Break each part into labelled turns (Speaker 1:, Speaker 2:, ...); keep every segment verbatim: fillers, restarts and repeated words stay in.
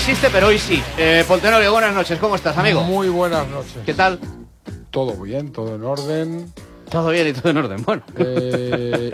Speaker 1: existe, pero hoy sí. Eh, Poltenorio, buenas noches, ¿cómo estás, amigo?
Speaker 2: Muy buenas noches.
Speaker 1: ¿Qué tal?
Speaker 2: Todo bien, todo en orden.
Speaker 1: Todo bien y todo en orden, bueno.
Speaker 2: Eh,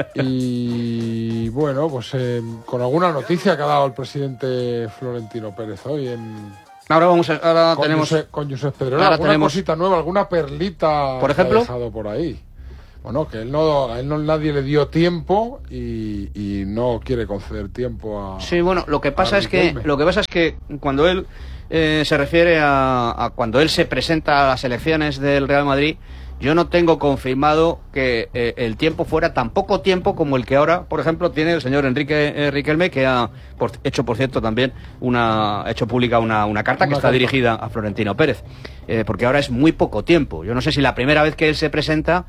Speaker 2: y bueno, pues eh, con alguna noticia que ha dado el presidente Florentino Pérez hoy en...
Speaker 1: Ahora vamos a, ahora
Speaker 2: con
Speaker 1: tenemos...
Speaker 2: Josep, con Josep Pedrero,
Speaker 1: ahora
Speaker 2: alguna
Speaker 1: tenemos...
Speaker 2: cosita nueva, alguna perlita
Speaker 1: ¿Por ejemplo?
Speaker 2: que ha dejado por ahí. Bueno, que él no, a él no nadie le dio tiempo y, y no quiere conceder tiempo a...
Speaker 1: Sí, bueno, lo que pasa es que lo que pasa es que cuando él eh, se refiere a, a cuando él se presenta a las elecciones del Real Madrid, yo no tengo confirmado que eh, el tiempo fuera tan poco tiempo como el que ahora, por ejemplo, tiene el señor Enrique eh, Riquelme, que ha por, hecho, por cierto, también una hecho pública una, una carta que
Speaker 2: una
Speaker 1: está
Speaker 2: carta.
Speaker 1: dirigida a Florentino Pérez, eh, porque ahora es muy poco tiempo. Yo no sé si la primera vez que él se presenta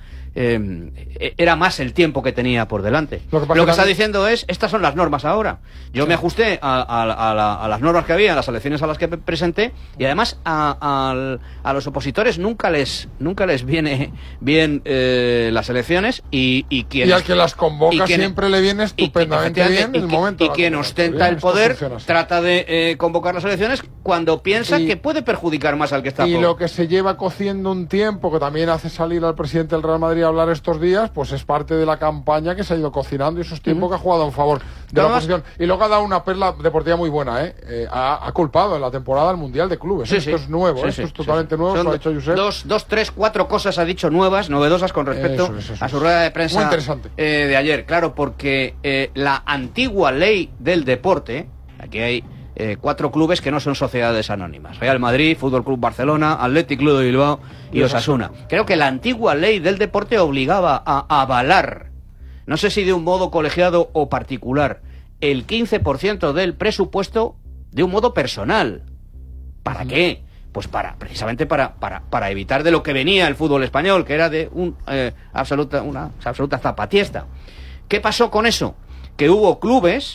Speaker 1: eh, era más el tiempo que tenía por delante.
Speaker 2: Lo que,
Speaker 1: Lo que está
Speaker 2: también...
Speaker 1: diciendo es, estas son las normas ahora. Yo sí. me ajusté a, a, a, la, a las normas que había en las elecciones a las que presenté, y además a, a, a los opositores nunca les nunca les viene bien eh, las elecciones, y, y quien
Speaker 2: y al que las convoca
Speaker 1: quien,
Speaker 2: siempre le viene estupendamente
Speaker 1: y,
Speaker 2: bien
Speaker 1: y,
Speaker 2: el momento.
Speaker 1: Y quien ostenta el poder trata de eh, convocar las elecciones cuando piensa y, que puede perjudicar más al que está.
Speaker 2: Y
Speaker 1: por...
Speaker 2: lo que se lleva cociendo un tiempo, que también hace salir al presidente del Real Madrid a hablar estos días, pues es parte de la campaña que se ha ido cocinando, y esos tiempos uh-huh. que ha jugado en favor de
Speaker 1: Pero
Speaker 2: la
Speaker 1: más...
Speaker 2: oposición. Y luego ha dado una perla deportiva muy buena, ¿eh? eh ha, ha culpado en la temporada al Mundial de Clubes.
Speaker 1: Sí,
Speaker 2: esto
Speaker 1: sí.
Speaker 2: es nuevo,
Speaker 1: sí,
Speaker 2: ¿eh?
Speaker 1: sí,
Speaker 2: esto es
Speaker 1: sí,
Speaker 2: totalmente
Speaker 1: sí.
Speaker 2: nuevo,
Speaker 1: Son
Speaker 2: lo ha dicho Josep.
Speaker 1: Dos, dos, tres, cuatro cosas ha dicho nuevas, novedosas con respecto
Speaker 2: eso es, eso es.
Speaker 1: a su rueda de prensa
Speaker 2: muy interesante.
Speaker 1: Eh, de ayer. Claro, porque eh, la antigua ley del deporte, aquí hay eh, cuatro clubes que no son sociedades anónimas: Real Madrid, Fútbol Club Barcelona, Athletic Club de Bilbao y, y Osasuna. Creo que la antigua ley del deporte obligaba a avalar, no sé si de un modo colegiado o particular, el quince por ciento del presupuesto de un modo personal. ¿Para qué? Pues para, precisamente para, para, para evitar de lo que venía el fútbol español, que era de un, eh, absoluta, una absoluta zapatiesta. ¿Qué pasó con eso? Que hubo clubes,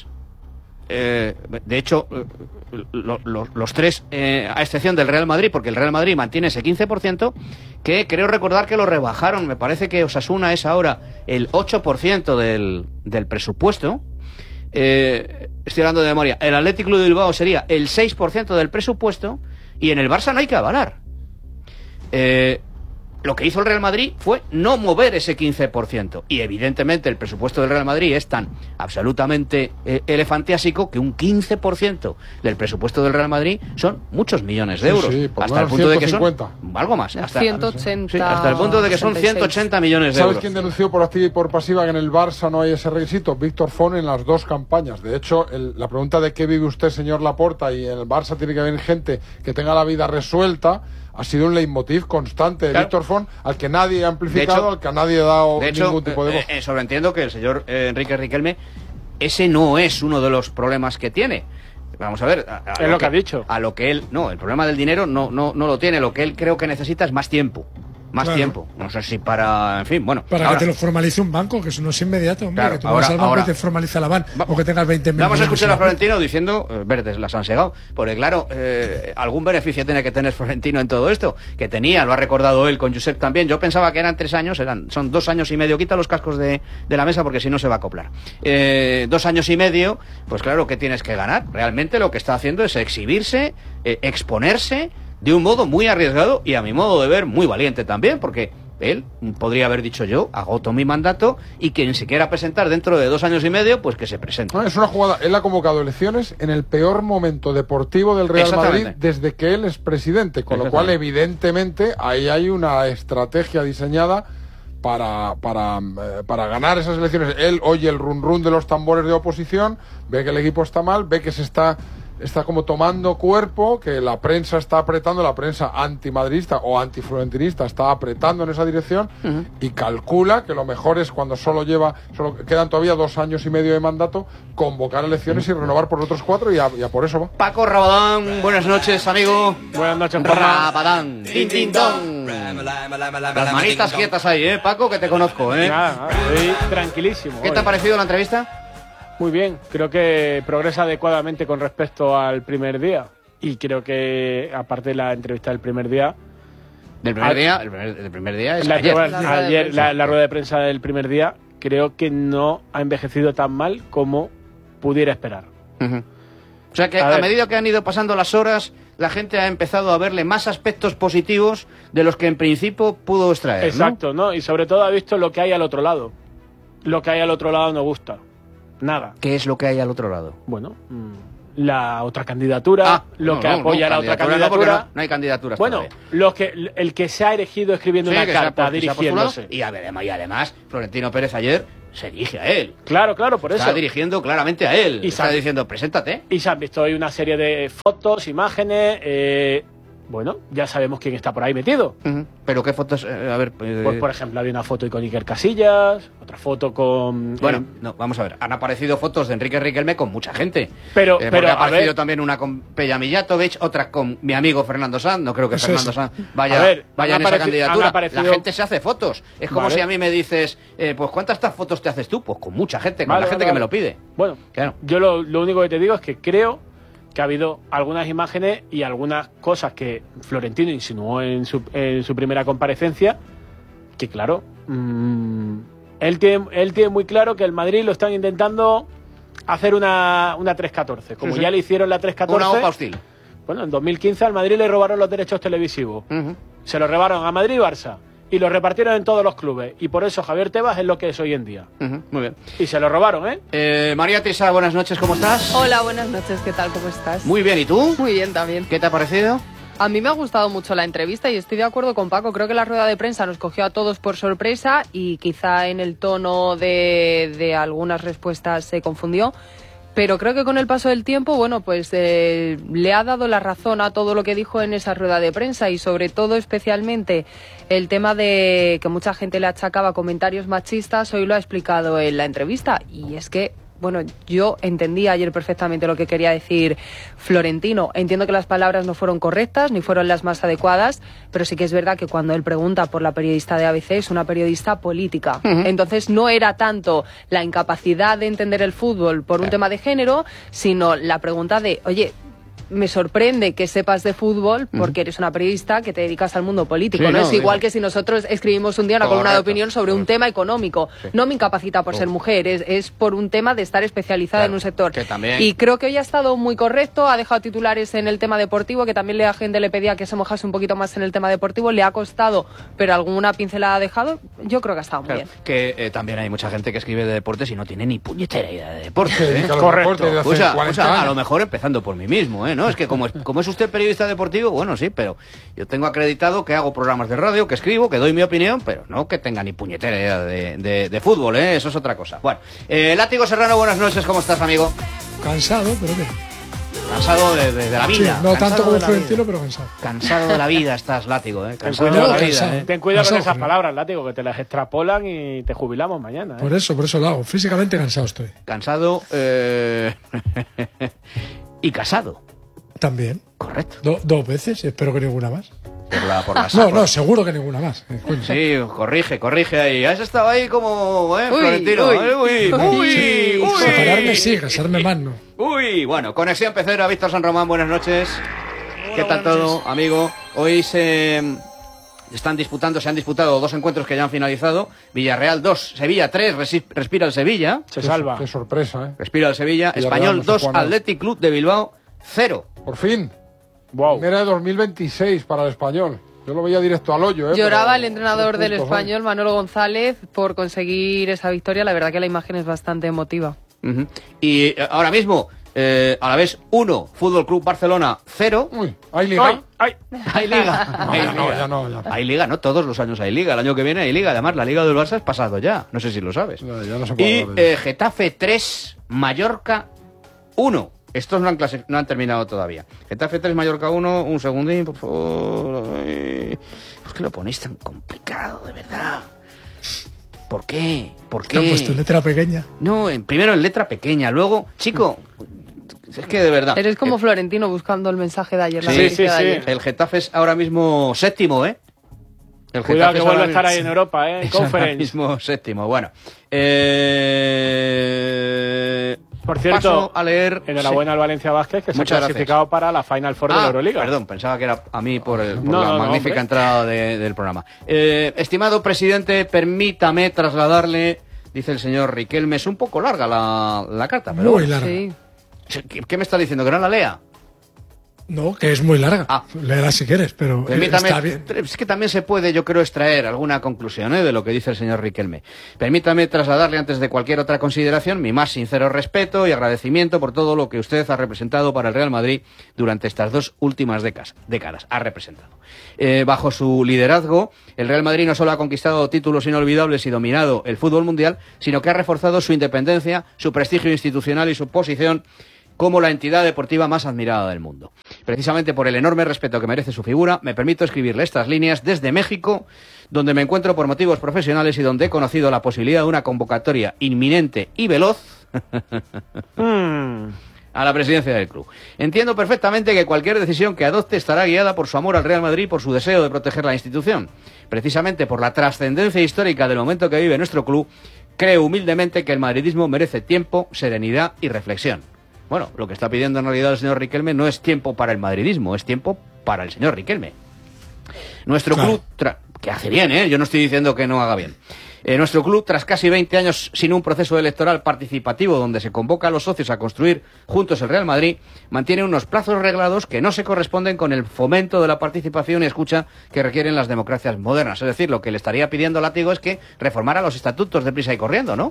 Speaker 1: eh, de hecho, lo, lo, los tres, eh, a excepción del Real Madrid, porque el Real Madrid mantiene ese quince por ciento, que creo recordar que lo rebajaron. Me parece que Osasuna es ahora el ocho por ciento del, del presupuesto. Eh, estoy hablando de memoria. El Athletic Club de Bilbao sería el seis por ciento del presupuesto, y en el Barça no hay que avalar. Eh, lo que hizo el Real Madrid fue no mover ese quince por ciento, y evidentemente el presupuesto del Real Madrid es tan absolutamente eh, elefantiásico que un quince por ciento del presupuesto del Real Madrid son muchos millones de euros,
Speaker 2: sí, sí,
Speaker 1: hasta el punto
Speaker 2: ciento cincuenta.
Speaker 1: de que son algo más, hasta,
Speaker 3: ciento ochenta,
Speaker 1: sí, hasta el punto de que son ciento ochenta millones de
Speaker 2: ¿Sabes
Speaker 1: euros.
Speaker 2: ¿Sabes quién denunció por activa y por pasiva que en el Barça no hay ese requisito? Víctor Font, en las dos campañas. De hecho, el, la pregunta de qué vive usted, señor Laporta, y en el Barça tiene que haber gente que tenga la vida resuelta, ha sido un leitmotiv constante de claro. Víctor Font, al que nadie ha amplificado, hecho, al que nadie ha dado
Speaker 1: de hecho,
Speaker 2: ningún tipo de voz.
Speaker 1: Eh, eh, sobreentiendo que el señor eh, Enrique Riquelme, ese no es uno de los problemas que tiene. Vamos a ver, a, a
Speaker 4: es
Speaker 1: lo,
Speaker 4: lo
Speaker 1: que,
Speaker 4: que ha dicho.
Speaker 1: A lo que él, no, el problema del dinero no, no, no lo tiene. Lo que él creo que necesita es más tiempo. Más claro. tiempo. No sé si para, en fin, bueno.
Speaker 5: Para
Speaker 1: ahora,
Speaker 5: que te lo formalice un banco, que eso no es inmediato, hombre.
Speaker 1: Claro,
Speaker 5: que tú
Speaker 1: ahora,
Speaker 5: vas al banco
Speaker 1: ahora,
Speaker 5: y te formaliza la van.
Speaker 1: Va,
Speaker 5: o que tengas veinte mil.
Speaker 1: Vamos a escuchar a Florentino diciendo, eh, verdes las han segado. Porque claro, eh, algún beneficio tiene que tener Florentino en todo esto. Que tenía, lo ha recordado él con Josep también. Yo pensaba que eran tres años, eran, son dos años y medio. Quita los cascos de, de la mesa porque si no se va a acoplar. Eh, dos años y medio, pues claro, ¿qué tienes que ganar? Realmente lo que está haciendo es exhibirse, eh, exponerse de un modo muy arriesgado y a mi modo de ver muy valiente también, porque él podría haber dicho: yo agoto mi mandato y quien se quiera presentar dentro de dos años y medio, pues que se presente.
Speaker 2: No, es una jugada. Él ha convocado elecciones en el peor momento deportivo del Real Madrid desde que él es presidente, con lo cual evidentemente ahí hay una estrategia diseñada para, para, eh, para ganar esas elecciones. Él oye el run run de los tambores de oposición, ve que el equipo está mal, ve que se está está como tomando cuerpo, que la prensa está apretando, la prensa antimadridista o antiflorentinista está apretando en esa dirección, uh-huh. y calcula que lo mejor es, cuando solo lleva, solo quedan todavía dos años y medio de mandato, convocar elecciones uh-huh. y renovar por otros cuatro, y a, y a por eso va.
Speaker 1: Paco Rabadán, buenas noches, amigo.
Speaker 4: Buenas noches,
Speaker 1: Rabadán. Tin, tin, ton. Las manitas quietas ahí, ¿eh, Paco? Que te conozco, ¿eh?
Speaker 4: Nada, estoy tranquilísimo.
Speaker 1: ¿Qué
Speaker 4: hoy.
Speaker 1: te ha parecido la entrevista?
Speaker 4: Muy bien, creo que progresa adecuadamente con respecto al primer día. Y creo que, aparte de la entrevista del primer día...
Speaker 1: ¿Del primer a, día? El primer, el primer día es
Speaker 4: la,
Speaker 1: ayer.
Speaker 4: La, ayer la, la rueda de prensa del primer día, creo que no ha envejecido tan mal como pudiera esperar.
Speaker 1: Uh-huh. sea que a, a medida que han ido pasando las horas, la gente ha empezado a verle más aspectos positivos de los que en principio pudo extraer.
Speaker 4: Exacto,
Speaker 1: ¿no?
Speaker 4: ¿no? Y sobre todo ha visto lo que hay al otro lado. Lo que hay al otro lado no gusta. Nada.
Speaker 1: ¿Qué es lo que hay al otro lado?
Speaker 4: Bueno, la otra candidatura,
Speaker 1: Ah,
Speaker 4: lo
Speaker 1: no,
Speaker 4: que
Speaker 1: no,
Speaker 4: apoya
Speaker 1: no,
Speaker 4: la otra
Speaker 1: candidatura
Speaker 4: candidatura.
Speaker 1: No, no, no hay candidaturas
Speaker 4: Bueno,
Speaker 1: todavía.
Speaker 4: lo que, el que se ha elegido escribiendo
Speaker 1: Sí,
Speaker 4: una
Speaker 1: que se ha
Speaker 4: carta,
Speaker 1: pu- que se ha
Speaker 4: dirigiéndose.
Speaker 1: postulado, y además, y además, Florentino Pérez ayer se dirige a él.
Speaker 4: Claro, claro, por eso.
Speaker 1: Está dirigiendo claramente a él.
Speaker 4: Y
Speaker 1: está
Speaker 4: sabe-
Speaker 1: diciendo, preséntate.
Speaker 4: Y se han visto hoy una serie de fotos, imágenes. Eh, bueno, ya sabemos quién está por ahí metido.
Speaker 1: Uh-huh. Pero qué fotos, eh, a ver... Eh...
Speaker 4: Pues, por ejemplo, había una foto con Iker Casillas, otra foto con...
Speaker 1: Bueno,
Speaker 4: eh,
Speaker 1: no, vamos a ver. Han aparecido fotos de Enrique Riquelme con mucha gente.
Speaker 4: Pero,
Speaker 1: Eh, porque
Speaker 4: pero
Speaker 1: ha
Speaker 4: a
Speaker 1: aparecido
Speaker 4: ver,
Speaker 1: también una con Peja Mijatovic, otra con mi amigo Fernando Sanz. No creo que
Speaker 5: Eso
Speaker 1: Fernando
Speaker 5: es.
Speaker 1: Sanz vaya,
Speaker 4: A ver,
Speaker 1: vaya
Speaker 4: han
Speaker 1: en esa
Speaker 4: apareci- han
Speaker 1: candidatura.
Speaker 4: aparecido-
Speaker 1: La gente se hace fotos. Es como
Speaker 4: Vale.
Speaker 1: si a mí me dices, eh, pues ¿cuántas estas fotos te haces tú? Pues con mucha gente, con
Speaker 4: Vale,
Speaker 1: la gente
Speaker 4: vale,
Speaker 1: que me
Speaker 4: vale.
Speaker 1: lo pide.
Speaker 4: bueno,
Speaker 1: Claro.
Speaker 4: yo lo, lo único que te digo es que creo que ha habido algunas imágenes y algunas cosas que Florentino insinuó en su, en su primera comparecencia, que claro, mmm, él, tiene, él tiene muy claro que el Madrid lo están intentando hacer una, una tres catorce, como
Speaker 1: Sí, sí.
Speaker 4: ya le hicieron la tres catorce.
Speaker 1: Una hoja hostil.
Speaker 4: Bueno, en dos mil quince al Madrid le robaron los derechos televisivos.
Speaker 1: Uh-huh.
Speaker 4: Se los robaron a Madrid y Barça. Y los repartieron en todos los clubes. Y por eso Javier Tebas es lo que es hoy en día.
Speaker 1: Uh-huh. Muy bien.
Speaker 4: Y se lo robaron, ¿eh?
Speaker 1: Eh, María Teresa, buenas noches, ¿cómo estás?
Speaker 3: Hola, buenas noches, ¿qué tal? ¿Cómo estás?
Speaker 1: Muy bien, ¿y tú?
Speaker 3: Muy bien también.
Speaker 1: ¿Qué te ha parecido?
Speaker 3: A mí me ha gustado mucho la entrevista y estoy de acuerdo con Paco. Creo que la rueda de prensa nos cogió a todos por sorpresa y quizá en el tono de, de algunas respuestas se confundió. Pero creo que con el paso del tiempo, bueno, pues eh, le ha dado la razón a todo lo que dijo en esa rueda de prensa y sobre todo especialmente el tema de que mucha gente le achacaba comentarios machistas, hoy lo ha explicado en la entrevista. Y es que, bueno, yo entendí ayer perfectamente lo que quería decir Florentino. Entiendo que las palabras no fueron correctas ni fueron las más adecuadas, pero sí que es verdad que cuando él pregunta por la periodista de A B C es una periodista política. Uh-huh. Entonces no era tanto la incapacidad de entender el fútbol por un claro. tema de género, sino la pregunta de, oye, me sorprende que sepas de fútbol porque eres una periodista que te dedicas al mundo político. Sí, no, no es igual digo. que si nosotros escribimos un día una Correcto. columna de opinión sobre un tema económico. Sí. No me incapacita por oh. ser mujer, es, es por un tema de estar especializada claro, en un sector.
Speaker 1: Que también...
Speaker 3: Y creo que hoy ha estado muy correcto, ha dejado titulares en el tema deportivo, que también la gente le pedía que se mojase un poquito más en el tema deportivo. Le ha costado, pero alguna pincelada ha dejado. Yo creo que ha estado muy
Speaker 1: claro,
Speaker 3: bien.
Speaker 1: Que eh, también hay mucha gente que escribe de deportes y no tiene ni puñetera idea de deportes.
Speaker 2: Sí,
Speaker 1: ¿eh?
Speaker 2: claro,
Speaker 1: Correcto.
Speaker 2: Deporte
Speaker 1: O sea, o sea, a lo mejor empezando por mí mismo, ¿eh? ¿No? Es que como es, como es usted periodista deportivo, bueno, sí, pero yo tengo acreditado que hago programas de radio, que escribo, que doy mi opinión, pero no que tenga ni puñetera idea de, de, de fútbol, ¿eh? Eso es otra cosa. Bueno, eh, Látigo Serrano, buenas noches, ¿cómo estás, amigo?
Speaker 5: Cansado, pero bien.
Speaker 1: Cansado de, de, de la vida.
Speaker 5: Sí, no tanto como
Speaker 1: vida.
Speaker 5: Florentino, pero cansado.
Speaker 1: Cansado de la vida estás, Látigo, ¿eh? Cansado
Speaker 4: Ten
Speaker 1: de la
Speaker 4: cuidado,
Speaker 1: vida,
Speaker 4: cansado.
Speaker 1: ¿eh?
Speaker 4: Ten cuidado con
Speaker 5: Cansado,
Speaker 4: esas palabras, Látigo, que te las extrapolan y te jubilamos mañana, ¿eh?
Speaker 5: Por eso, por eso lo hago. Físicamente cansado estoy.
Speaker 1: Cansado eh... y casado.
Speaker 5: También.
Speaker 1: Correcto.
Speaker 5: Do, dos veces, espero que ninguna más.
Speaker 1: Por la, por la
Speaker 5: no, no, seguro que ninguna más.
Speaker 1: Sí, corrige, corrige ahí. Has estado ahí como, ¿eh,
Speaker 3: uy,
Speaker 1: Florentino?
Speaker 3: Uy,
Speaker 1: ¿eh? uy, uy,
Speaker 5: sí,
Speaker 1: uy.
Speaker 5: Separarme sí, casarme más no.
Speaker 1: Uy, bueno, conexión pecera, Víctor San Román, buenas noches.
Speaker 6: Hola,
Speaker 1: ¿Qué tal
Speaker 6: buenas
Speaker 1: todo,
Speaker 6: noches.
Speaker 1: amigo? Hoy se están disputando, se han disputado dos encuentros que ya han finalizado. Villarreal dos, Sevilla tres, respira el Sevilla.
Speaker 4: Se salva.
Speaker 2: Qué sorpresa, ¿eh?
Speaker 1: Respira el Sevilla.
Speaker 2: Villarreal
Speaker 1: Español
Speaker 2: no se
Speaker 1: dos,
Speaker 2: juega nada.
Speaker 1: Athletic Club de Bilbao cero.
Speaker 2: Por fin.
Speaker 4: Wow.
Speaker 2: Primera de dos mil veintiséis para el Español. Yo lo veía directo al hoyo, ¿eh?
Speaker 3: Lloraba
Speaker 2: Pero
Speaker 3: el entrenador
Speaker 2: tres
Speaker 3: del
Speaker 2: puntos
Speaker 3: Español, Manolo González, por conseguir esa victoria. La verdad que la imagen es bastante emotiva.
Speaker 1: Uh-huh. Y eh, ahora mismo, eh, a la vez uno, Fútbol Club Barcelona cero.
Speaker 2: hoy. Uy, ¿hay liga?
Speaker 4: ¡Ay! ¡Ay!
Speaker 1: Hay liga.
Speaker 2: No,
Speaker 1: hay
Speaker 2: ya no,
Speaker 1: liga.
Speaker 2: ya no, ya no.
Speaker 1: Hay liga, ¿no? Todos los años hay liga. El año que viene hay liga. Además, la liga del Barça es pasado ya. No sé si lo sabes.
Speaker 2: Ya, ya no se puede
Speaker 1: Y
Speaker 2: hablar de
Speaker 1: eh, Getafe tres, Mallorca uno. Estos no han, clasi- no han terminado todavía. Getafe tres, Mallorca uno. Un segundín, por favor. Ay, ¿por qué lo ponéis tan complicado, de verdad? ¿Por qué? ¿Por
Speaker 5: ¿Qué han
Speaker 1: qué?
Speaker 5: puesto en letra pequeña?
Speaker 1: No, en, primero en letra pequeña. Luego, chico, es que de verdad.
Speaker 3: Eres como
Speaker 1: el,
Speaker 3: Florentino buscando el mensaje de ayer. La
Speaker 1: Sí,
Speaker 3: noticia
Speaker 4: sí,
Speaker 3: de
Speaker 4: sí.
Speaker 3: ayer.
Speaker 1: el Getafe es ahora mismo séptimo, ¿eh? El
Speaker 4: Cuidado
Speaker 1: Getafe
Speaker 4: que
Speaker 1: es
Speaker 4: vuelve a
Speaker 1: ahora
Speaker 4: estar ahí
Speaker 1: mismo-
Speaker 4: en Europa, ¿eh? En
Speaker 1: es ahora
Speaker 4: Conference.
Speaker 1: mismo séptimo. Bueno. Eh...
Speaker 4: Por cierto,
Speaker 1: paso a leer.
Speaker 4: enhorabuena al Valencia Vázquez, que se
Speaker 1: Muchas
Speaker 4: ha clasificado para la Final Four de
Speaker 1: Ah,
Speaker 4: la Euroliga.
Speaker 1: Perdón, pensaba que era a mí por, el- por
Speaker 4: No,
Speaker 1: la
Speaker 4: no, no,
Speaker 1: magnífica
Speaker 4: hombre.
Speaker 1: entrada de- del programa. Eh, estimado presidente, permítame trasladarle, dice el señor Riquelme, es un poco larga la, la carta, pero
Speaker 5: Muy
Speaker 1: bueno.
Speaker 5: larga.
Speaker 3: Sí.
Speaker 1: ¿Qué, qué me está diciendo? ¿Que no la lea?
Speaker 5: No, que es muy larga.
Speaker 1: Ah.
Speaker 5: Léela si quieres, pero
Speaker 1: Permítame,
Speaker 5: está bien.
Speaker 1: es que también se puede, yo creo, extraer alguna conclusión ¿eh? de lo que dice el señor Riquelme. Permítame trasladarle, antes de cualquier otra consideración, mi más sincero respeto y agradecimiento por todo lo que usted ha representado para el Real Madrid durante estas dos últimas décadas. décadas ha representado. Eh, bajo su liderazgo, el Real Madrid no solo ha conquistado títulos inolvidables y dominado el fútbol mundial, sino que ha reforzado su independencia, su prestigio institucional y su posición como la entidad deportiva más admirada del mundo. Precisamente por el enorme respeto que merece su figura, me permito escribirle estas líneas desde México, donde me encuentro por motivos profesionales y donde he conocido la posibilidad de una convocatoria inminente y veloz a la presidencia del club. Entiendo perfectamente que cualquier decisión que adopte estará guiada por su amor al Real Madrid y por su deseo de proteger la institución. Precisamente por la trascendencia histórica del momento que vive nuestro club, creo humildemente que el madridismo merece tiempo, serenidad y reflexión. Bueno, lo que está pidiendo en realidad el señor Riquelme no es tiempo para el madridismo, es tiempo para el señor Riquelme. Nuestro claro. club, que hace bien, ¿eh? Yo no estoy diciendo que no haga bien. Eh, nuestro club, tras casi veinte años sin un proceso electoral participativo donde se convoca a los socios a construir juntos el Real Madrid, mantiene unos plazos reglados que no se corresponden con el fomento de la participación y escucha que requieren las democracias modernas. Es decir, lo que le estaría pidiendo Látigo es que reformara los estatutos deprisa y corriendo, ¿no?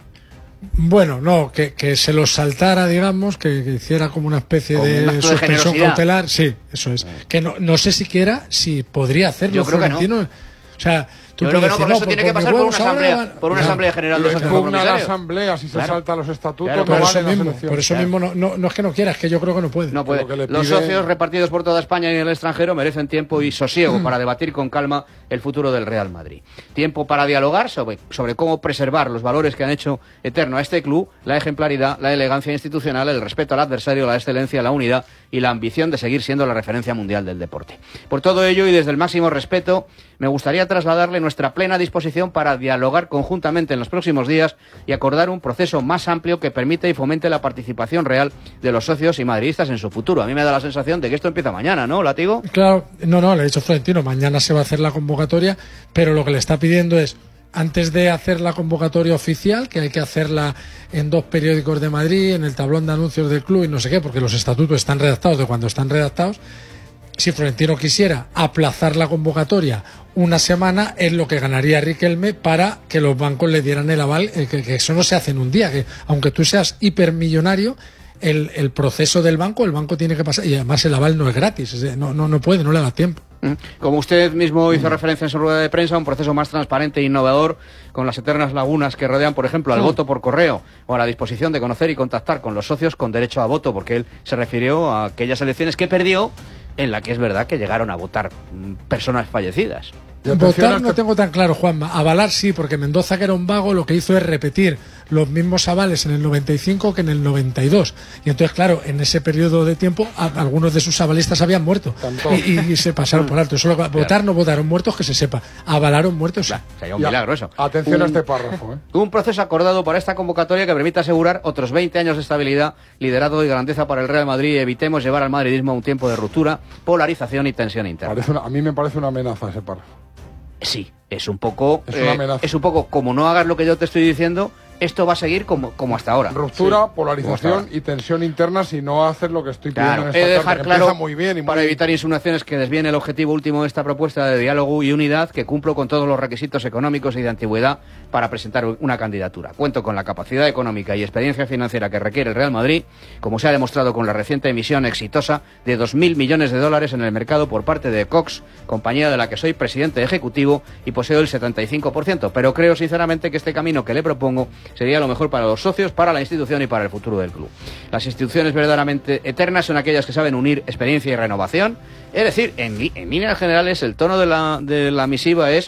Speaker 5: Bueno, no, que, que se los saltara, digamos, que, que hiciera como una especie como de suspensión de cautelar. Sí, eso es. Que no, no sé siquiera si podría hacerlo.
Speaker 1: Yo creo Florentino.
Speaker 5: Que no. O sea, tú
Speaker 1: Yo creo que no,
Speaker 5: decir,
Speaker 1: porque
Speaker 5: no,
Speaker 1: eso
Speaker 5: por,
Speaker 1: tiene
Speaker 5: por
Speaker 1: que pasar por una asamblea,
Speaker 5: ahora,
Speaker 1: por una
Speaker 5: claro,
Speaker 1: asamblea general de socios comunitarios.
Speaker 2: la asamblea, si se claro. salta los estatutos,
Speaker 1: claro,
Speaker 2: no
Speaker 5: por,
Speaker 2: vale
Speaker 5: eso mismo,
Speaker 2: las
Speaker 5: por eso
Speaker 2: claro.
Speaker 5: mismo no, no, no es que no quiera, es que yo creo que no puede.
Speaker 1: No puede.
Speaker 2: Pide...
Speaker 1: Los socios repartidos por toda España y en el extranjero merecen tiempo y sosiego para debatir con calma el futuro del Real Madrid. Tiempo para dialogar sobre, sobre cómo preservar los valores que han hecho eterno a este club, la ejemplaridad, la elegancia institucional, el respeto al adversario, la excelencia, la unidad y la ambición de seguir siendo la referencia mundial del deporte. Por todo ello y desde el máximo respeto, me gustaría trasladarle nuestra plena disposición para dialogar conjuntamente en los próximos días y acordar un proceso más amplio que permita y fomente la participación real de los socios y madridistas en su futuro. A mí me da la sensación de que esto empieza mañana, ¿no, Látigo?
Speaker 5: Claro, no, no, le he dicho Florentino, mañana se va a hacer la convocatoria, pero lo que le está pidiendo es, antes de hacer la convocatoria oficial, que hay que hacerla en dos periódicos de Madrid, en el tablón de anuncios del club y no sé qué, porque los estatutos están redactados de cuando están redactados, si Florentino quisiera aplazar la convocatoria una semana, es lo que ganaría Riquelme para que los bancos le dieran el aval, eh, que, que eso no se hace en un día, que aunque tú seas hipermillonario, el, el proceso del banco, el banco tiene que pasar, y además el aval no es gratis, es de, no, no, no puede, no le da tiempo.
Speaker 1: Como usted mismo hizo referencia en su rueda de prensa, un proceso más transparente e innovador, con las eternas lagunas que rodean, por ejemplo, al voto por correo o a la disposición de conocer y contactar con los socios con derecho a voto, porque él se refirió a aquellas elecciones que perdió, en la que es verdad que llegaron a votar personas fallecidas.
Speaker 5: Votar no tengo tan claro, Juanma. Avalar sí, porque Mendoza, que era un vago, lo que hizo es repetir los mismos avales en el noventa y cinco que en el noventa y dos. Y entonces, claro, en ese periodo de tiempo, a, algunos de sus avalistas habían muerto. Y, y se pasaron por alto. Solo votar claro. no votaron muertos, que se sepa. Avalaron muertos.
Speaker 1: Claro, sería un ya. milagro eso.
Speaker 2: Atención
Speaker 1: un,
Speaker 2: a este párrafo. ¿eh?
Speaker 1: Un proceso acordado para esta convocatoria que permita asegurar otros veinte años de estabilidad, liderazgo y grandeza para el Real Madrid y evitemos llevar al madridismo a un tiempo de ruptura, polarización y tensión interna.
Speaker 2: Una, a mí me parece una amenaza ese párrafo.
Speaker 1: Sí, es un poco
Speaker 2: es, una amenaza.
Speaker 1: Eh, es un poco como no hagas lo que yo te estoy diciendo, esto va a seguir como, como hasta ahora.
Speaker 2: Ruptura, sí, polarización y tensión interna si no haces lo que estoy pidiendo
Speaker 1: claro,
Speaker 2: en esta
Speaker 1: he de dejar
Speaker 2: carta,
Speaker 1: claro,
Speaker 2: muy bien y muy
Speaker 1: para
Speaker 2: bien.
Speaker 1: evitar insinuaciones, que desvíen el objetivo último de esta propuesta de diálogo y unidad, que cumplo con todos los requisitos económicos y de antigüedad para presentar una candidatura. Cuento con la capacidad económica y experiencia financiera que requiere el Real Madrid, como se ha demostrado con la reciente emisión exitosa de dos mil millones de dólares en el mercado por parte de Cox, compañía de la que soy presidente ejecutivo y poseo el setenta y cinco por ciento. Pero creo sinceramente que este camino que le propongo sería lo mejor para los socios, para la institución y para el futuro del club. Las instituciones verdaderamente eternas son aquellas que saben unir experiencia y renovación. Es decir, en, en líneas generales, el tono de la, de la misiva es: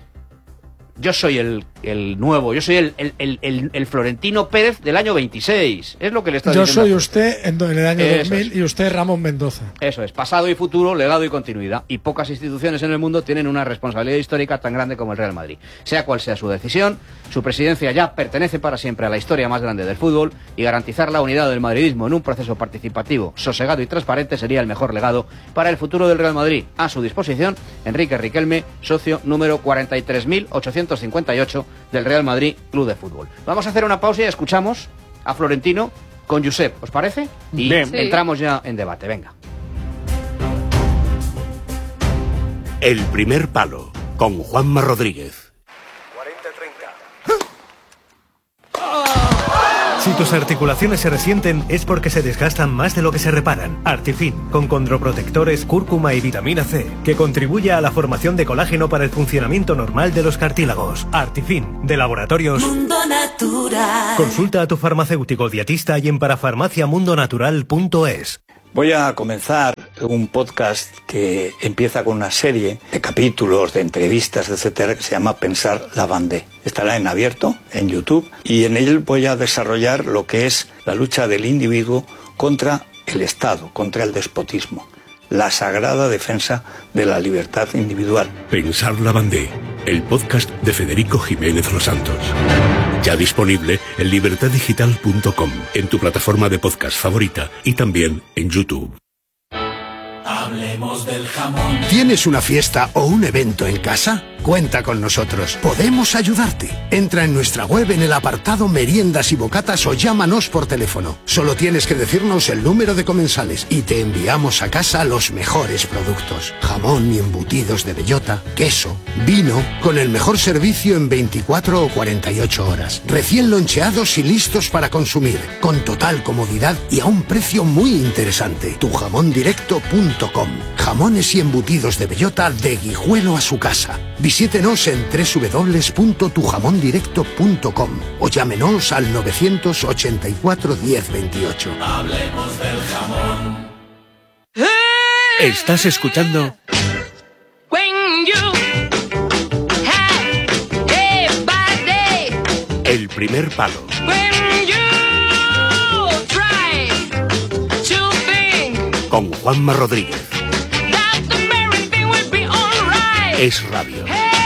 Speaker 1: yo soy el, el nuevo, yo soy el, el, el, el, el Florentino Pérez del año veintiséis. Es lo que le está
Speaker 5: yo
Speaker 1: diciendo.
Speaker 5: Yo soy usted en, en el año
Speaker 1: Eso
Speaker 5: dos mil
Speaker 1: es.
Speaker 5: Y usted Ramón Mendoza.
Speaker 1: Eso es, pasado y futuro, legado y continuidad. Y pocas instituciones en el mundo tienen una responsabilidad histórica tan grande como el Real Madrid. Sea cual sea su decisión, su presidencia ya pertenece para siempre a la historia más grande del fútbol, y garantizar la unidad del madridismo en un proceso participativo, sosegado y transparente sería el mejor legado para el futuro del Real Madrid. A su disposición, Enrique Riquelme, socio número cuarenta y tres mil ochocientos cincuenta y ocho del Real Madrid Club de Fútbol. Vamos a hacer una pausa y escuchamos a Florentino con Josep, ¿os parece? Y
Speaker 4: Bien.
Speaker 3: Sí.
Speaker 1: entramos ya en debate, venga.
Speaker 6: El primer palo, con Juanma Rodríguez.
Speaker 7: Si tus articulaciones se resienten es porque se desgastan más de lo que se reparan. Artifin, con condroprotectores, cúrcuma y vitamina C, que contribuye a la formación de colágeno para el funcionamiento normal de los cartílagos. Artifin, de Laboratorios
Speaker 8: Mundo Natural.
Speaker 7: Consulta a tu farmacéutico dietista y en parafarmacia mundo natural punto es.
Speaker 9: Voy a comenzar un podcast que empieza con una serie de capítulos, de entrevistas, etcétera, que se llama Pensar la Bandé. Estará en abierto, en YouTube, y en él voy a desarrollar lo que es la lucha del individuo contra el Estado, contra el despotismo, la sagrada defensa de la libertad individual.
Speaker 6: Pensar la Bandé, el podcast de Federico Jiménez Los Santos. Ya disponible en libertad digital punto com, en tu plataforma de podcast favorita y también en YouTube.
Speaker 8: Hablemos del jamón.
Speaker 10: ¿Tienes una fiesta o un evento en casa? Cuenta con nosotros. Podemos ayudarte. Entra en nuestra web en el apartado Meriendas y Bocatas o llámanos por teléfono. Solo tienes que decirnos el número de comensales y te enviamos a casa los mejores productos. Jamón y embutidos de bellota, queso, vino, con el mejor servicio en veinticuatro o cuarenta y ocho horas. Recién loncheados y listos para consumir, con total comodidad y a un precio muy interesante. tu jamón directo punto com. Jamones y embutidos de bellota de Guijuelo a su casa. Visítenos en doble u doble u doble u punto tu jamón directo punto com o llámenos al novecientos ochenta y cuatro diez veintiocho.
Speaker 8: Hablemos del jamón.
Speaker 6: Estás escuchando El primer palo. Con Juanma Rodríguez. Es radio.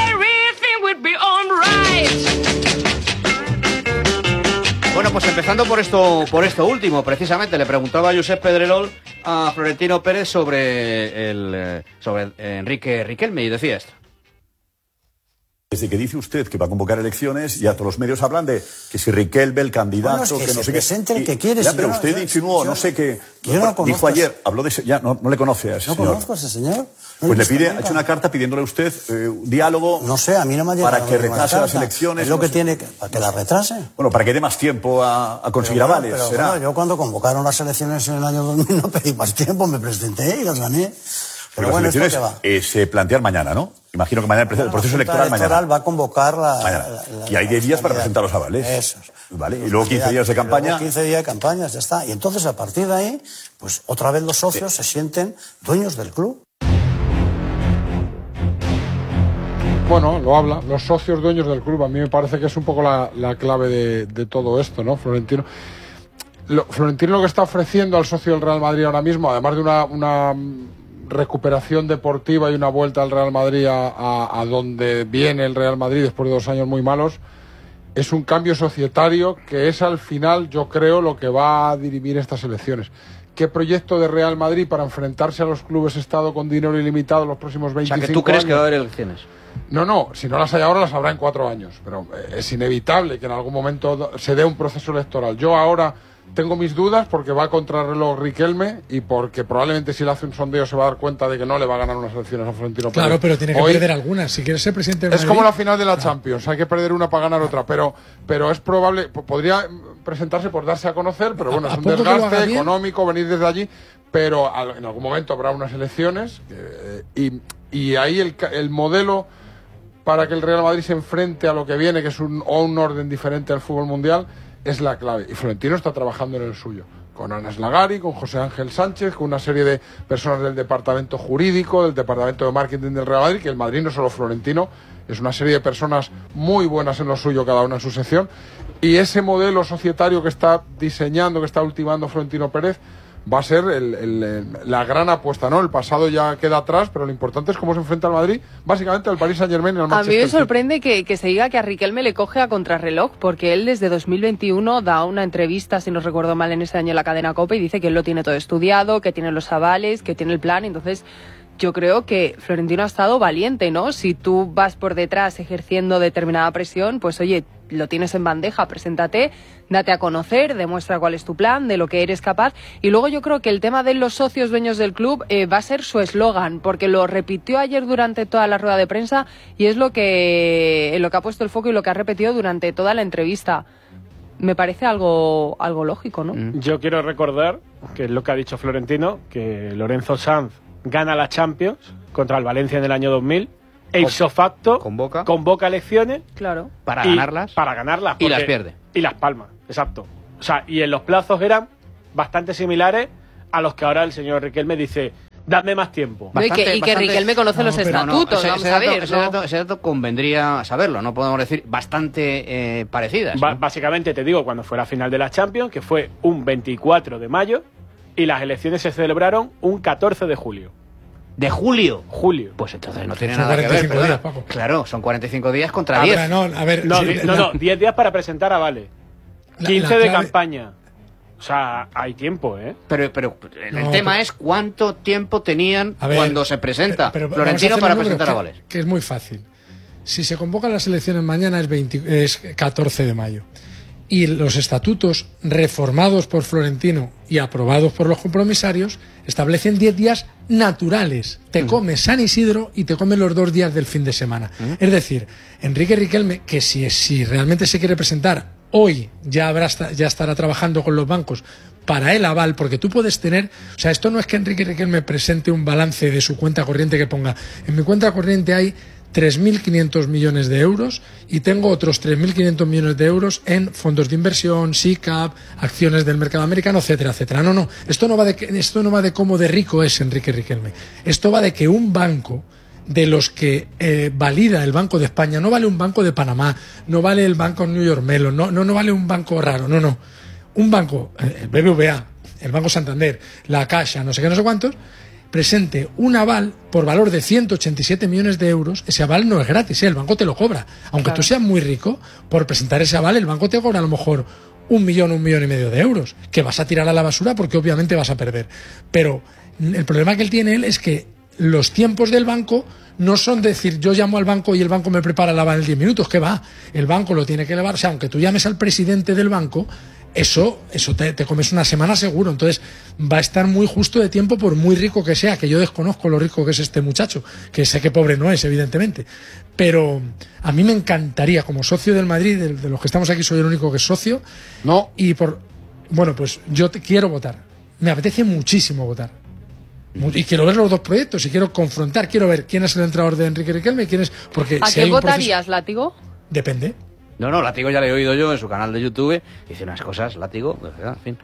Speaker 1: Bueno, pues empezando por esto, por esto último, precisamente le preguntaba a Josep Pedrerol a Florentino Pérez sobre el eh, sobre Enrique Riquelme y decía esto.
Speaker 11: Desde que dice usted que va a convocar elecciones, ya todos los medios hablan de que si Riquelme, el candidato,
Speaker 12: bueno, es que,
Speaker 11: que no
Speaker 12: se
Speaker 11: sé
Speaker 12: presente
Speaker 11: qué.
Speaker 12: el que quiere.
Speaker 11: Ya,
Speaker 12: Si
Speaker 11: pero
Speaker 12: no,
Speaker 11: usted
Speaker 12: yo,
Speaker 11: insinuó,
Speaker 12: yo,
Speaker 11: no sé qué.
Speaker 12: Yo no lo
Speaker 11: dijo ayer, habló de ese, ya no, no le conoce a ese
Speaker 12: No
Speaker 11: señor.
Speaker 12: conozco a ese señor. No
Speaker 11: Pues le pide,
Speaker 12: nunca.
Speaker 11: ha hecho una carta pidiéndole a usted eh, un diálogo.
Speaker 12: No sé, a mí no me ha llegado
Speaker 11: para que
Speaker 12: ninguna
Speaker 11: retrase las
Speaker 12: carta.
Speaker 11: elecciones.
Speaker 12: Es lo
Speaker 11: no
Speaker 12: que
Speaker 11: sé.
Speaker 12: tiene que, para que la retrase.
Speaker 11: Bueno, para que dé más tiempo a, a conseguir
Speaker 12: Pero bueno,
Speaker 11: avales.
Speaker 12: pero
Speaker 11: será.
Speaker 12: bueno, yo cuando convocaron las elecciones en el año dos mil no pedí más tiempo, me presenté y las gané. Pero
Speaker 11: Porque
Speaker 12: bueno,
Speaker 11: las
Speaker 12: ¿esto
Speaker 11: elecciones
Speaker 12: qué va?
Speaker 11: eh, se plantean mañana, ¿no? Imagino que mañana el proceso, el proceso
Speaker 12: La Junta
Speaker 11: electoral mañana.
Speaker 12: electoral va a convocar la...
Speaker 11: Mañana.
Speaker 12: la- la-
Speaker 11: Y hay diez días para
Speaker 12: la-
Speaker 11: presentar los avales.
Speaker 12: Eso.
Speaker 11: Vale, y luego quince días de
Speaker 12: Y luego
Speaker 11: campaña.
Speaker 12: quince días de campaña, ya está. Y entonces, a partir de ahí, pues otra vez los socios se sienten dueños del club.
Speaker 2: Bueno, lo habla, los socios dueños del club. A mí me parece que es un poco la, la clave de, de todo esto, ¿no? Florentino. Lo, Florentino lo que está ofreciendo al socio del Real Madrid ahora mismo, además de una, una recuperación deportiva y una vuelta al Real Madrid a, a, a donde viene el Real Madrid después de dos años muy malos, es un cambio societario que es al final, yo creo, lo que va a dirimir estas elecciones. ¿Qué proyecto de Real Madrid para enfrentarse a los clubes Estado con dinero ilimitado los próximos
Speaker 1: O
Speaker 2: veinticinco
Speaker 1: sea,
Speaker 2: años?
Speaker 1: que tú crees que va a haber elecciones.
Speaker 2: No, no, si no las hay ahora las habrá en cuatro años, pero eh, es inevitable que en algún momento se dé un proceso electoral. Yo ahora tengo mis dudas porque va a contrarreloj Riquelme y porque probablemente si le hace un sondeo se va a dar cuenta de que no le va a ganar unas elecciones a Florentino Pérez.
Speaker 5: Claro, pero tiene que
Speaker 2: Hoy
Speaker 5: perder algunas. Si quieres ser presidente del
Speaker 2: es
Speaker 5: Madrid,
Speaker 2: como la final de la Champions, hay que perder una para ganar otra, pero pero es probable, po- podría presentarse por darse a conocer, pero bueno,
Speaker 5: ¿A
Speaker 2: es un
Speaker 5: poco que lo haga
Speaker 2: desgaste
Speaker 5: bien?
Speaker 2: económico venir desde allí, pero al- en algún momento habrá unas elecciones eh, y, y ahí el, ca- el modelo para que el Real Madrid se enfrente a lo que viene, que es un, o un orden diferente al fútbol mundial, es la clave. Y Florentino está trabajando en el suyo. Con Ana Slagari, con José Ángel Sánchez, con una serie de personas del departamento jurídico, del departamento de marketing del Real Madrid, que el Madrid no es solo Florentino, es una serie de personas muy buenas en lo suyo, cada una en su sección. Y ese modelo societario que está diseñando, que está ultimando Florentino Pérez, va a ser el, el, la gran apuesta, ¿no? El pasado ya queda atrás, pero lo importante es cómo se enfrenta al Madrid, básicamente al Paris Saint-Germain y al
Speaker 3: A
Speaker 2: Manchester
Speaker 3: mí me
Speaker 2: City.
Speaker 3: sorprende que, que se diga que a Riquelme le coge a contrarreloj, porque él desde dos mil veintiuno da una entrevista, si no recuerdo mal, en ese año en la cadena COPE y dice que él lo tiene todo estudiado, que tiene los avales, que tiene el plan. Entonces, yo creo que Florentino ha estado valiente, ¿no? Si tú vas por detrás ejerciendo determinada presión, pues oye, lo tienes en bandeja, preséntate, date a conocer, demuestra cuál es tu plan, de lo que eres capaz. Y luego yo creo que el tema de los socios dueños del club eh, va a ser su eslogan, porque lo repitió ayer durante toda la rueda de prensa y es lo que, en lo que ha puesto el foco y lo que ha repetido durante toda la entrevista. Me parece algo, algo lógico, ¿no?
Speaker 4: Yo quiero recordar, que es lo que ha dicho Florentino, que Lorenzo Sanz gana la Champions contra el Valencia en el año dos mil, e ipso facto
Speaker 1: convoca,
Speaker 4: convoca elecciones
Speaker 3: claro.
Speaker 1: para ganarlas,
Speaker 4: para ganarlas
Speaker 1: y las pierde.
Speaker 4: Y las palma, exacto. O sea, y en los plazos eran bastante similares a los que ahora el señor Riquelme dice... Dame más tiempo.
Speaker 3: Bastante, y que, y que bastante... Riquelme conoce no, los estatutos, no, ese, vamos
Speaker 1: ese
Speaker 3: a ver.
Speaker 1: Dato, ese,
Speaker 3: ¿no?
Speaker 1: dato, ese dato convendría saberlo, no podemos decir bastante eh, parecidas.
Speaker 4: Ba
Speaker 1: ¿no?
Speaker 4: Básicamente te digo, cuando fue la final de la Champions, que fue un veinticuatro de mayo, y las elecciones se celebraron un catorce de julio.
Speaker 1: ¿De julio?
Speaker 4: Julio.
Speaker 1: Pues entonces no tiene
Speaker 5: son
Speaker 1: nada que ver.
Speaker 5: Días, Paco.
Speaker 1: Claro, son cuarenta y cinco días contra
Speaker 5: a
Speaker 1: diez.
Speaker 5: Ver, no, a ver,
Speaker 4: no,
Speaker 5: sí,
Speaker 4: no,
Speaker 5: la...
Speaker 4: no, diez días para presentar a Vale.
Speaker 5: La,
Speaker 4: quince
Speaker 5: la
Speaker 4: de
Speaker 5: clave...
Speaker 4: campaña. O sea, hay tiempo, ¿eh?
Speaker 1: Pero, pero el
Speaker 5: no,
Speaker 1: tema
Speaker 5: pero...
Speaker 1: es cuánto tiempo tenían ver, cuando se presenta
Speaker 5: pero, pero
Speaker 1: Florentino para presentar
Speaker 5: que,
Speaker 1: a Vales.
Speaker 5: Que es muy fácil. Si se convocan las elecciones mañana es, veinte, es catorce de mayo. Y los estatutos reformados por Florentino y aprobados por los compromisarios establecen diez días naturales. Te uh-huh. comes San Isidro y te comes los dos días del fin de semana. Uh-huh. Es decir, Enrique Riquelme, que si, si realmente se quiere presentar hoy ya habrá ya estará trabajando con los bancos para el aval, porque tú puedes tener, o sea, esto no es que Enrique Riquelme presente un balance de su cuenta corriente que ponga, en mi cuenta corriente hay tres mil quinientos millones de euros y tengo otros tres mil quinientos millones de euros en fondos de inversión, SICAP, acciones del mercado americano, etcétera, etcétera. No, no, esto no va de esto no va de cómo de rico es Enrique Riquelme. Esto va de que un banco de los que eh, valida el Banco de España, no vale un banco de Panamá, no vale el banco New York Mellon, no, no, no vale un banco raro, no, no. Un banco, el B B V A, el Banco Santander, la Caixa, no sé qué, no sé cuántos, presente un aval por valor de ciento ochenta y siete millones de euros, ese aval no es gratis, ¿eh? El banco te lo cobra. Aunque claro. tú seas muy rico, por presentar ese aval, el banco te cobra a lo mejor un millón, un millón y medio de euros, que vas a tirar a la basura porque obviamente vas a perder. Pero el problema que él tiene él es que los tiempos del banco no son decir yo llamo al banco y el banco me prepara el aval en diez minutos, que va, el banco lo tiene que elevar, o sea, aunque tú llames al presidente del banco, eso eso te, te comes una semana seguro, entonces va a estar muy justo de tiempo por muy rico que sea, que yo desconozco lo rico que es este muchacho, que sé que pobre no es, evidentemente, pero a mí me encantaría, como socio del Madrid, de, de los que estamos aquí soy el único que es socio,
Speaker 2: no,
Speaker 5: y por, bueno, pues yo te quiero votar, me apetece muchísimo votar. Y quiero ver los dos proyectos y quiero confrontar, quiero ver quién es el entrenador de Enrique Riquelme y quién es... Porque
Speaker 3: ¿A
Speaker 5: si
Speaker 3: qué
Speaker 5: hay un
Speaker 3: votarías,
Speaker 5: proceso...
Speaker 3: Látigo?
Speaker 5: Depende.
Speaker 1: No, no, Látigo ya le he oído yo en su canal de YouTube, dice unas cosas, Látigo, de verdad, en fin.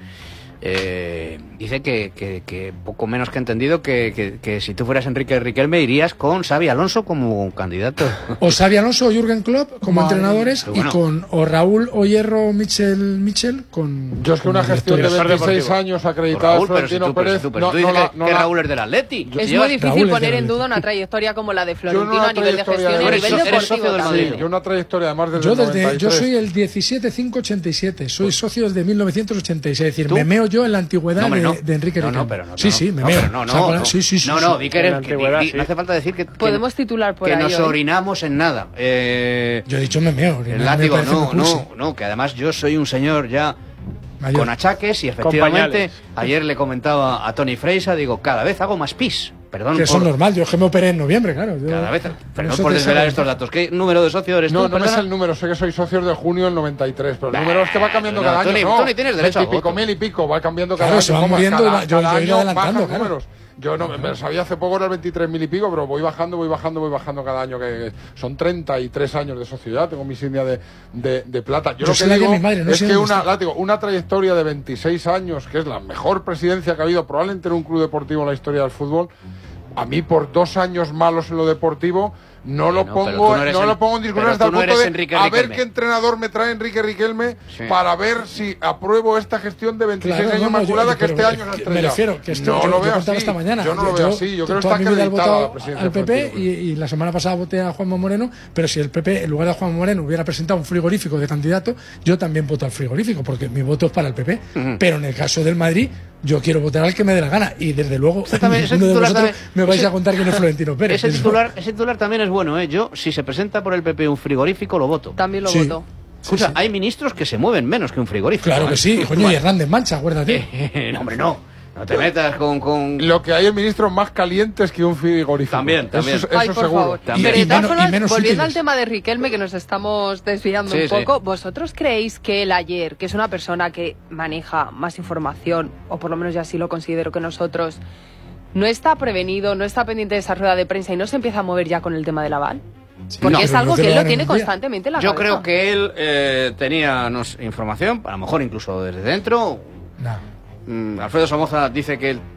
Speaker 1: Eh, dice que, que, que poco menos que entendido que, que, que si tú fueras Enrique Riquelme irías con Xabi Alonso como candidato.
Speaker 5: O Xabi Alonso o Jürgen Klopp como vale. entrenadores bueno. y con o Raúl o Hierro Michel Michel con...
Speaker 2: Yo es que una gestión de veintiséis años acreditada
Speaker 1: Raúl, pero si tú, Pérez, tú, pero si tú no, dices no, que, no, que Raúl es del Atleti.
Speaker 3: Es muy difícil poner en duda una trayectoria como la de Florentino a nivel de gestión y a nivel deportivo también.
Speaker 2: Yo una trayectoria además desde
Speaker 5: yo
Speaker 2: el noventa y tres.
Speaker 5: Yo soy el diecisiete cinco ochenta y siete, soy socio desde mil novecientos ochenta y seis, es decir, me meo yo en la antigüedad. No, de, no. de Enrique Riquelme.
Speaker 1: No, no, pero no,
Speaker 5: sí,
Speaker 1: no,
Speaker 5: sí, me
Speaker 1: no,
Speaker 5: veo.
Speaker 1: No, no,
Speaker 5: o sea,
Speaker 1: no,
Speaker 5: sí, sí, sí,
Speaker 1: no, no, di que, eres, que, di,
Speaker 4: sí.
Speaker 1: no hace falta decir que, que
Speaker 3: podemos titular por
Speaker 1: que
Speaker 3: ahí
Speaker 1: nos
Speaker 3: hoy.
Speaker 1: orinamos en nada. Eh,
Speaker 5: yo he dicho me meo.
Speaker 1: El látigo, no, no, no, que además yo soy un señor ya mayor, con achaques y efectivamente ayer le comentaba a Tony Freisa, digo, cada vez hago más pis. Perdón,
Speaker 5: que eso
Speaker 1: por...
Speaker 5: es normal, yo es que me operé en noviembre, claro. Yo...
Speaker 1: Cada vez, perdón por desvelar estos datos. ¿Qué número de socio eres
Speaker 2: no,
Speaker 1: tú?
Speaker 2: No, no es el número, sé que soy socio de junio del noventa y tres, pero el bah, número es que va cambiando no, cada
Speaker 1: Tony,
Speaker 2: año. No,
Speaker 1: Tony, tienes derecho a voto.
Speaker 2: Pico, mil y pico, va cambiando cada
Speaker 5: claro,
Speaker 2: año.
Speaker 5: Se va moviendo,
Speaker 2: cada,
Speaker 5: yo,
Speaker 2: cada
Speaker 5: yo
Speaker 2: año
Speaker 5: adelantando, claro.
Speaker 2: números. Yo no me sabía hace poco era el veintitrés mil y pico, pero voy bajando, voy bajando, voy bajando cada año. Que son treinta y tres años de sociedad, tengo mi insignia de, de, de plata. Yo, yo lo que digo mi madre, no es que una, látigo, una trayectoria de veintiséis años, que es la mejor presidencia que ha habido probablemente en un club deportivo en la historia del fútbol, a mí por dos años malos en lo deportivo no, sí, lo, no, pongo, no, no en, lo pongo en discusión hasta el punto de Enrique a ver qué entrenador me trae Enrique Riquelme sí. para ver si apruebo esta gestión de veintiséis claro, años no, maculada yo, que este año es
Speaker 5: me refiero que esto,
Speaker 2: no
Speaker 5: yo,
Speaker 2: lo veo así
Speaker 5: esta mañana.
Speaker 2: yo no lo
Speaker 5: yo,
Speaker 2: veo así yo creo que está acreditada la presidencia
Speaker 5: al P P y, y la semana pasada voté a Juanma Moreno, pero si el P P en lugar de Juanma Moreno hubiera presentado un frigorífico de candidato, yo también voto al frigorífico porque mi voto es para el P P, uh-huh. pero en el caso del Madrid yo quiero votar al que me dé la gana y desde luego
Speaker 1: también,
Speaker 5: uno de vosotros
Speaker 1: también,
Speaker 5: me vais
Speaker 1: ese,
Speaker 5: a contar quién es Florentino Pérez.
Speaker 1: Ese titular, ese titular también es bueno, ¿eh? Yo, si se presenta por el P P un frigorífico, lo voto.
Speaker 3: También lo
Speaker 5: sí.
Speaker 3: voto.
Speaker 1: Escucha,
Speaker 5: sí.
Speaker 1: hay ministros que se mueven menos que un frigorífico.
Speaker 5: Claro
Speaker 1: ¿eh?
Speaker 5: que sí, coño, y Hernández Mancha, acuérdate.
Speaker 1: Eh, no, hombre, no. No te metas con, con...
Speaker 2: Lo que hay en ministros más calientes que un frigorífico.
Speaker 1: También, también.
Speaker 2: Eso, eso
Speaker 3: Ay, por
Speaker 2: seguro.
Speaker 3: favor.
Speaker 1: También.
Speaker 3: Pero de
Speaker 5: Y
Speaker 3: todas
Speaker 5: menos- y
Speaker 3: formas,
Speaker 5: menos
Speaker 3: volviendo
Speaker 5: útiles.
Speaker 3: al tema de Riquelme, que nos estamos desviando
Speaker 1: Sí,
Speaker 3: un
Speaker 1: sí.
Speaker 3: poco, ¿vosotros creéis que él ayer, que es una persona que maneja más información, o por lo menos yo así lo considero que nosotros, no está prevenido, no está pendiente de esa rueda de prensa y no se empieza a mover ya con el tema del aval? Porque
Speaker 1: No,
Speaker 3: es
Speaker 5: pero
Speaker 3: algo
Speaker 5: no te
Speaker 3: que
Speaker 5: lo
Speaker 3: él lo
Speaker 5: dan en
Speaker 3: tiene
Speaker 5: un día.
Speaker 3: constantemente en la
Speaker 1: Yo
Speaker 3: cabeza.
Speaker 1: creo que él eh, tenía no sé, información, a lo mejor incluso desde dentro.
Speaker 5: No.
Speaker 1: Mm, Alfredo Somoza dice que él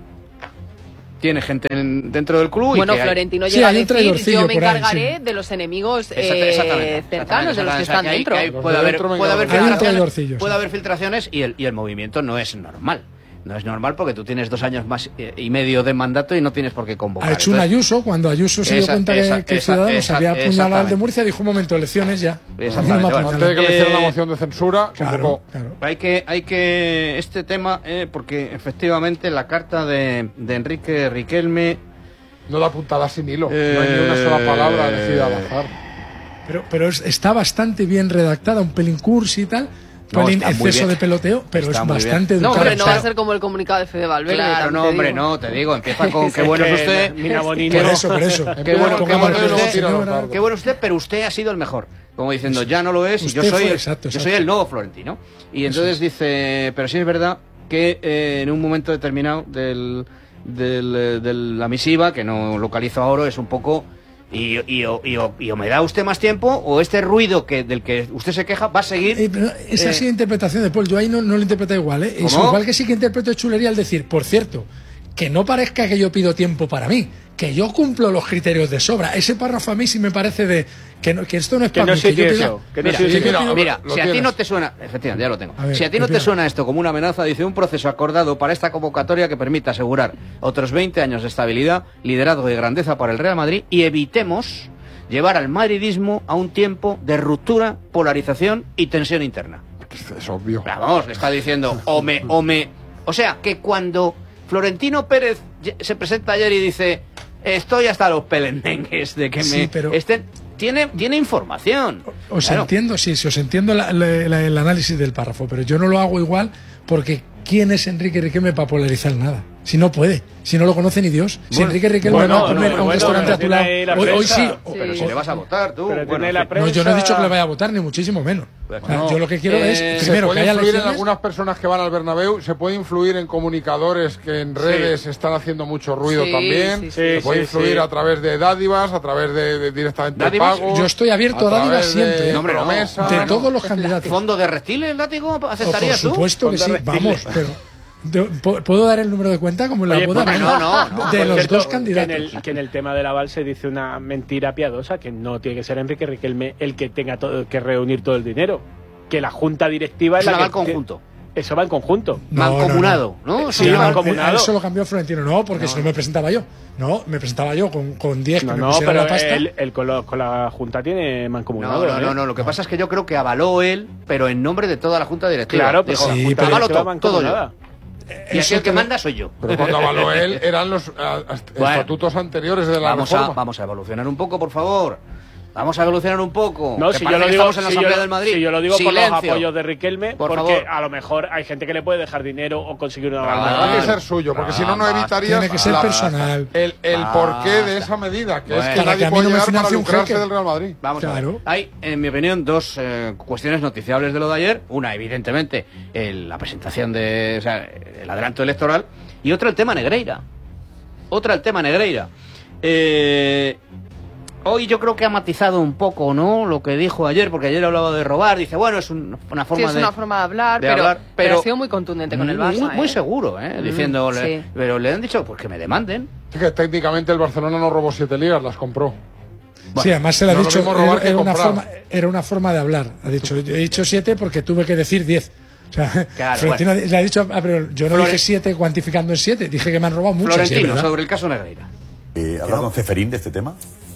Speaker 1: tiene gente en- dentro del club.
Speaker 3: Bueno,
Speaker 1: y que hay-
Speaker 3: Florentino
Speaker 5: Sí,
Speaker 3: llega a
Speaker 5: hay un
Speaker 3: decir,
Speaker 5: traidorcillo
Speaker 3: yo me
Speaker 5: por ahí,
Speaker 3: encargaré
Speaker 5: sí.
Speaker 3: de los enemigos
Speaker 1: Exacta-
Speaker 3: eh,
Speaker 1: exactamente,
Speaker 3: cercanos, de los que
Speaker 1: exactamente,
Speaker 3: están
Speaker 1: o sea, que hay-
Speaker 3: dentro.
Speaker 1: que hay-
Speaker 2: Los
Speaker 1: puede
Speaker 2: de
Speaker 1: haber,
Speaker 2: dentro me
Speaker 1: puede haber
Speaker 2: encargo.
Speaker 5: Hay un
Speaker 1: filtraciones,
Speaker 5: traidorcillo,
Speaker 1: puede
Speaker 5: sí.
Speaker 1: haber filtraciones y el, y el movimiento no es normal. No es normal porque tú tienes dos años más eh, y medio de mandato y no tienes por qué convocar.
Speaker 5: Ha hecho un
Speaker 1: Entonces,
Speaker 5: Ayuso, cuando Ayuso se dio
Speaker 1: Esa-
Speaker 5: cuenta
Speaker 1: esa-
Speaker 5: que, que
Speaker 1: esa-
Speaker 5: Ciudadanos
Speaker 1: esa-
Speaker 5: había apuñalado al de
Speaker 1: exactamente.
Speaker 5: Murcia, dijo un momento, elecciones ya.
Speaker 1: Exactamente,
Speaker 5: A mí no me
Speaker 1: bueno,
Speaker 5: apuñalan.
Speaker 2: Antes de que le hicieran
Speaker 1: Eh,
Speaker 2: la moción de censura,
Speaker 5: Claro,
Speaker 2: convocó.
Speaker 5: claro.
Speaker 1: Hay que, hay que este tema, eh, porque efectivamente la carta de, de Enrique Riquelme
Speaker 2: No da puntada sin hilo.
Speaker 1: Eh,
Speaker 2: No hay ni una sola palabra elegida al azar.
Speaker 5: Pero, pero es- está bastante bien redactada, un pelín cursi y tal, un
Speaker 1: No,
Speaker 5: pelín
Speaker 1: está muy
Speaker 5: exceso
Speaker 1: bien.
Speaker 5: de peloteo, pero
Speaker 1: Está
Speaker 5: es
Speaker 1: muy
Speaker 5: bastante
Speaker 1: bien.
Speaker 3: No,
Speaker 5: educada.
Speaker 3: hombre, no
Speaker 5: O sea,
Speaker 3: va a ser como el comunicado de Fede Valverde.
Speaker 1: Claro,
Speaker 3: también
Speaker 1: no,
Speaker 3: te
Speaker 1: hombre,
Speaker 3: digo.
Speaker 1: no, te digo, empieza con qué bueno es
Speaker 4: que
Speaker 1: usted.
Speaker 4: Mina Bonino.
Speaker 5: por eso, por eso.
Speaker 1: Qué bueno,
Speaker 5: Como
Speaker 1: qué bueno
Speaker 5: que
Speaker 1: es
Speaker 2: luego
Speaker 1: usted,
Speaker 2: tira los
Speaker 5: señora,
Speaker 2: dardos.
Speaker 1: qué bueno usted, pero usted ha sido el mejor. Como diciendo, ya no lo es y yo
Speaker 5: Usted
Speaker 1: soy,
Speaker 5: fue-
Speaker 1: el,
Speaker 5: exacto,
Speaker 1: yo
Speaker 5: exacto.
Speaker 1: soy el nuevo Florentino. Y entonces dice, pero sí es verdad que eh, en un momento determinado del, del, eh, de la misiva, que no localizo ahora, es un poco... Y, y, o- y, o- y o me da usted más tiempo o este ruido que del que usted se queja va a seguir.
Speaker 5: Eh, pero esa
Speaker 1: eh,
Speaker 5: sí interpretación de Paul, yo ahí no, no lo interpreto igual, ¿eh? Es
Speaker 1: ¿Cómo?
Speaker 5: igual que sí que interpreto chulería al decir, por cierto, que no parezca que yo pido tiempo para mí, que yo cumplo los criterios de sobra. Ese párrafo a mí sí me parece de que, no, que esto no es
Speaker 4: Que
Speaker 5: para
Speaker 4: no
Speaker 5: mí.
Speaker 4: sé
Speaker 5: que yo
Speaker 4: qué
Speaker 5: pida-
Speaker 4: eso, que no
Speaker 1: Mira,
Speaker 4: sé
Speaker 1: si,
Speaker 4: qué
Speaker 2: mira,
Speaker 4: eso.
Speaker 1: mira,
Speaker 2: lo
Speaker 1: si a ti
Speaker 2: tienes.
Speaker 1: no te suena, efectivamente, ya lo tengo.
Speaker 5: A ver,
Speaker 1: si a ti no
Speaker 5: ¿qué
Speaker 1: te
Speaker 5: tiene?
Speaker 1: suena esto como una amenaza, dice un proceso acordado para esta convocatoria que permita asegurar otros veinte años de estabilidad, liderazgo y grandeza para el Real Madrid y evitemos llevar al madridismo a un tiempo de ruptura, polarización y tensión interna.
Speaker 2: Es obvio.
Speaker 1: Vamos, le está diciendo, o me, o me... O sea, que cuando Florentino Pérez ye- se presenta ayer y dice, estoy hasta los pelendengues de que me
Speaker 5: Sí, pero-
Speaker 1: estén... Tiene, tiene información.
Speaker 5: Os
Speaker 1: Claro.
Speaker 5: entiendo, sí, sí, os entiendo la- la- la- el análisis del párrafo, pero yo no lo hago igual porque ¿quién es Enrique Riquelme para polarizar nada? Si no puede, si no lo conoce ni Dios. Si
Speaker 1: Bueno,
Speaker 5: Enrique Riquelme
Speaker 4: bueno,
Speaker 5: va a
Speaker 4: no,
Speaker 5: comer
Speaker 4: no,
Speaker 5: a un
Speaker 4: bueno,
Speaker 5: restaurante a tu
Speaker 4: tiene
Speaker 5: lado,
Speaker 4: ahí la
Speaker 5: hoy, hoy
Speaker 4: prensa.
Speaker 5: sí.
Speaker 3: Sí.
Speaker 1: Pero si le vas a votar tú.
Speaker 4: Pero
Speaker 1: bueno,
Speaker 4: tiene la
Speaker 1: en fin.
Speaker 5: No, yo no he dicho que le
Speaker 4: prensa-
Speaker 5: vaya a votar, ni muchísimo menos.
Speaker 1: Pues
Speaker 5: O sea,
Speaker 1: no.
Speaker 5: yo lo que quiero
Speaker 1: Eh,
Speaker 5: es,
Speaker 1: se
Speaker 2: Se
Speaker 5: primero, que
Speaker 2: puede
Speaker 5: haya
Speaker 2: influir en
Speaker 5: elecciones.
Speaker 2: algunas personas que van al Bernabéu, se puede influir en comunicadores que en redes están haciendo mucho ruido
Speaker 3: Sí,
Speaker 2: también,
Speaker 3: sí, sí.
Speaker 2: se
Speaker 4: Sí,
Speaker 2: puede
Speaker 4: sí,
Speaker 2: influir
Speaker 4: sí.
Speaker 2: a través de dádivas, a través de, de directamente de
Speaker 1: ¿Dádivas?
Speaker 2: pagos.
Speaker 5: Yo estoy abierto a dádivas
Speaker 2: través de
Speaker 5: siempre, ¿eh?
Speaker 1: No, hombre, no.
Speaker 2: promesas.
Speaker 5: De
Speaker 1: Ah,
Speaker 5: todos los candidatos.
Speaker 1: ¿Fondo de reptiles, látigo?
Speaker 5: Oh, por
Speaker 1: ¿Aceptarías tú?
Speaker 5: supuesto que sí,
Speaker 4: Fondo de
Speaker 5: vamos, pero de- po- ¿puedo dar el número de cuenta como en la
Speaker 4: Oye,
Speaker 5: boda?
Speaker 4: pues,
Speaker 1: no, no, no.
Speaker 5: De
Speaker 4: Por
Speaker 5: los
Speaker 4: cierto,
Speaker 5: dos
Speaker 4: que en,
Speaker 5: candidatos.
Speaker 4: el, que en el tema del aval se dice una mentira piadosa, que no tiene que ser Enrique Riquelme el que tenga todo, que reunir todo el dinero. Que la junta directiva es
Speaker 1: Eso
Speaker 4: la
Speaker 1: va
Speaker 4: que,
Speaker 1: al conjunto.
Speaker 4: que- eso va en conjunto.
Speaker 5: No, no,
Speaker 1: Mancomunado, ¿no?
Speaker 4: Sí,
Speaker 1: Se llama-
Speaker 4: mancomunado.
Speaker 5: Eso lo cambió Florentino, no, porque si no me presentaba yo. No, me presentaba yo con, con diez que
Speaker 4: No,
Speaker 5: me
Speaker 4: no,
Speaker 5: pusieran
Speaker 4: pero
Speaker 5: la pasta.
Speaker 4: él, él con, lo- con la junta tiene mancomunado.
Speaker 1: No, no,
Speaker 4: ¿eh?
Speaker 1: no, no, lo que pasa es que yo creo que avaló él, pero en nombre de toda la Junta Directiva.
Speaker 4: Claro, pero
Speaker 1: Dijo,
Speaker 5: sí,
Speaker 1: "Junta,
Speaker 5: pero-
Speaker 1: avalo
Speaker 4: que va
Speaker 1: todo, todo yo.
Speaker 4: mancomunada.
Speaker 1: Y
Speaker 5: Eso
Speaker 1: aquí el que
Speaker 5: te-
Speaker 1: manda soy yo.
Speaker 2: Pero cuando avaló él eran los a- a-
Speaker 1: Bueno.
Speaker 2: estatutos anteriores de la
Speaker 1: Vamos a,
Speaker 2: reforma.
Speaker 1: vamos a evolucionar un poco, por favor. Vamos a evolucionar un poco.
Speaker 4: No,
Speaker 1: Que
Speaker 4: si yo,
Speaker 1: parece
Speaker 4: lo
Speaker 1: que
Speaker 4: digo,
Speaker 1: estamos en la
Speaker 4: si,
Speaker 1: Asamblea
Speaker 4: yo,
Speaker 1: del Madrid.
Speaker 4: si yo lo digo por los
Speaker 1: Silencio.
Speaker 4: apoyos de Riquelme,
Speaker 1: Por
Speaker 4: porque
Speaker 1: favor.
Speaker 4: a lo mejor hay gente que le puede dejar dinero o conseguir una
Speaker 1: Ah,
Speaker 2: Tendrá
Speaker 4: banda.
Speaker 2: que ser suyo, porque si no, no
Speaker 1: basta.
Speaker 2: evitarías
Speaker 5: Tiene que ser
Speaker 2: la-
Speaker 5: personal.
Speaker 2: el, el
Speaker 1: Basta.
Speaker 2: porqué de esa medida, que es
Speaker 1: Bueno.
Speaker 2: que
Speaker 5: Para
Speaker 2: nadie
Speaker 5: que a mí
Speaker 2: puede
Speaker 5: no me
Speaker 2: llegar para
Speaker 5: financie un
Speaker 2: lucrarse
Speaker 5: jeque.
Speaker 2: del Real Madrid.
Speaker 1: Vamos a
Speaker 5: Claro.
Speaker 1: ver. Hay, en mi opinión, dos eh, cuestiones noticiables de lo de ayer. Una, evidentemente, el- la presentación de, o sea, el adelanto electoral. Y otra, el tema Negreira. Otra, el tema Negreira. Eh, hoy yo creo que ha matizado un poco, ¿no? Lo que dijo ayer, porque ayer hablaba de robar. Dice, bueno, es un- una
Speaker 3: Sí,
Speaker 1: forma
Speaker 3: es
Speaker 1: de...
Speaker 3: una forma de hablar,
Speaker 1: de
Speaker 3: pero,
Speaker 1: hablar,
Speaker 3: pero
Speaker 1: pero-
Speaker 3: ha sido muy contundente con el
Speaker 1: muy,
Speaker 3: Barça.
Speaker 1: muy
Speaker 3: ¿eh?
Speaker 1: seguro, ¿eh?
Speaker 3: Mm,
Speaker 1: Diciendo,
Speaker 3: sí.
Speaker 1: pero le han dicho, pues que me demanden.
Speaker 2: Es que técnicamente el Barcelona no robó siete ligas, las compró.
Speaker 5: Sí, además se le ha
Speaker 2: no es lo
Speaker 5: dicho,
Speaker 2: mismo robar
Speaker 5: era,
Speaker 2: que
Speaker 5: era una
Speaker 2: comprar.
Speaker 5: forma, era una forma de hablar. Ha dicho, yo he dicho siete porque tuve que decir diez. O sea,
Speaker 1: Claro,
Speaker 5: Florentino le ha dicho, ah, pero yo no
Speaker 1: Flore-
Speaker 5: dije siete cuantificando en siete, dije que me han robado muchas. sí, es
Speaker 1: Florentino,
Speaker 5: verdad.
Speaker 1: sobre el caso Negreira.
Speaker 11: Eh, ¿Ha hablado con Ceferín de este tema?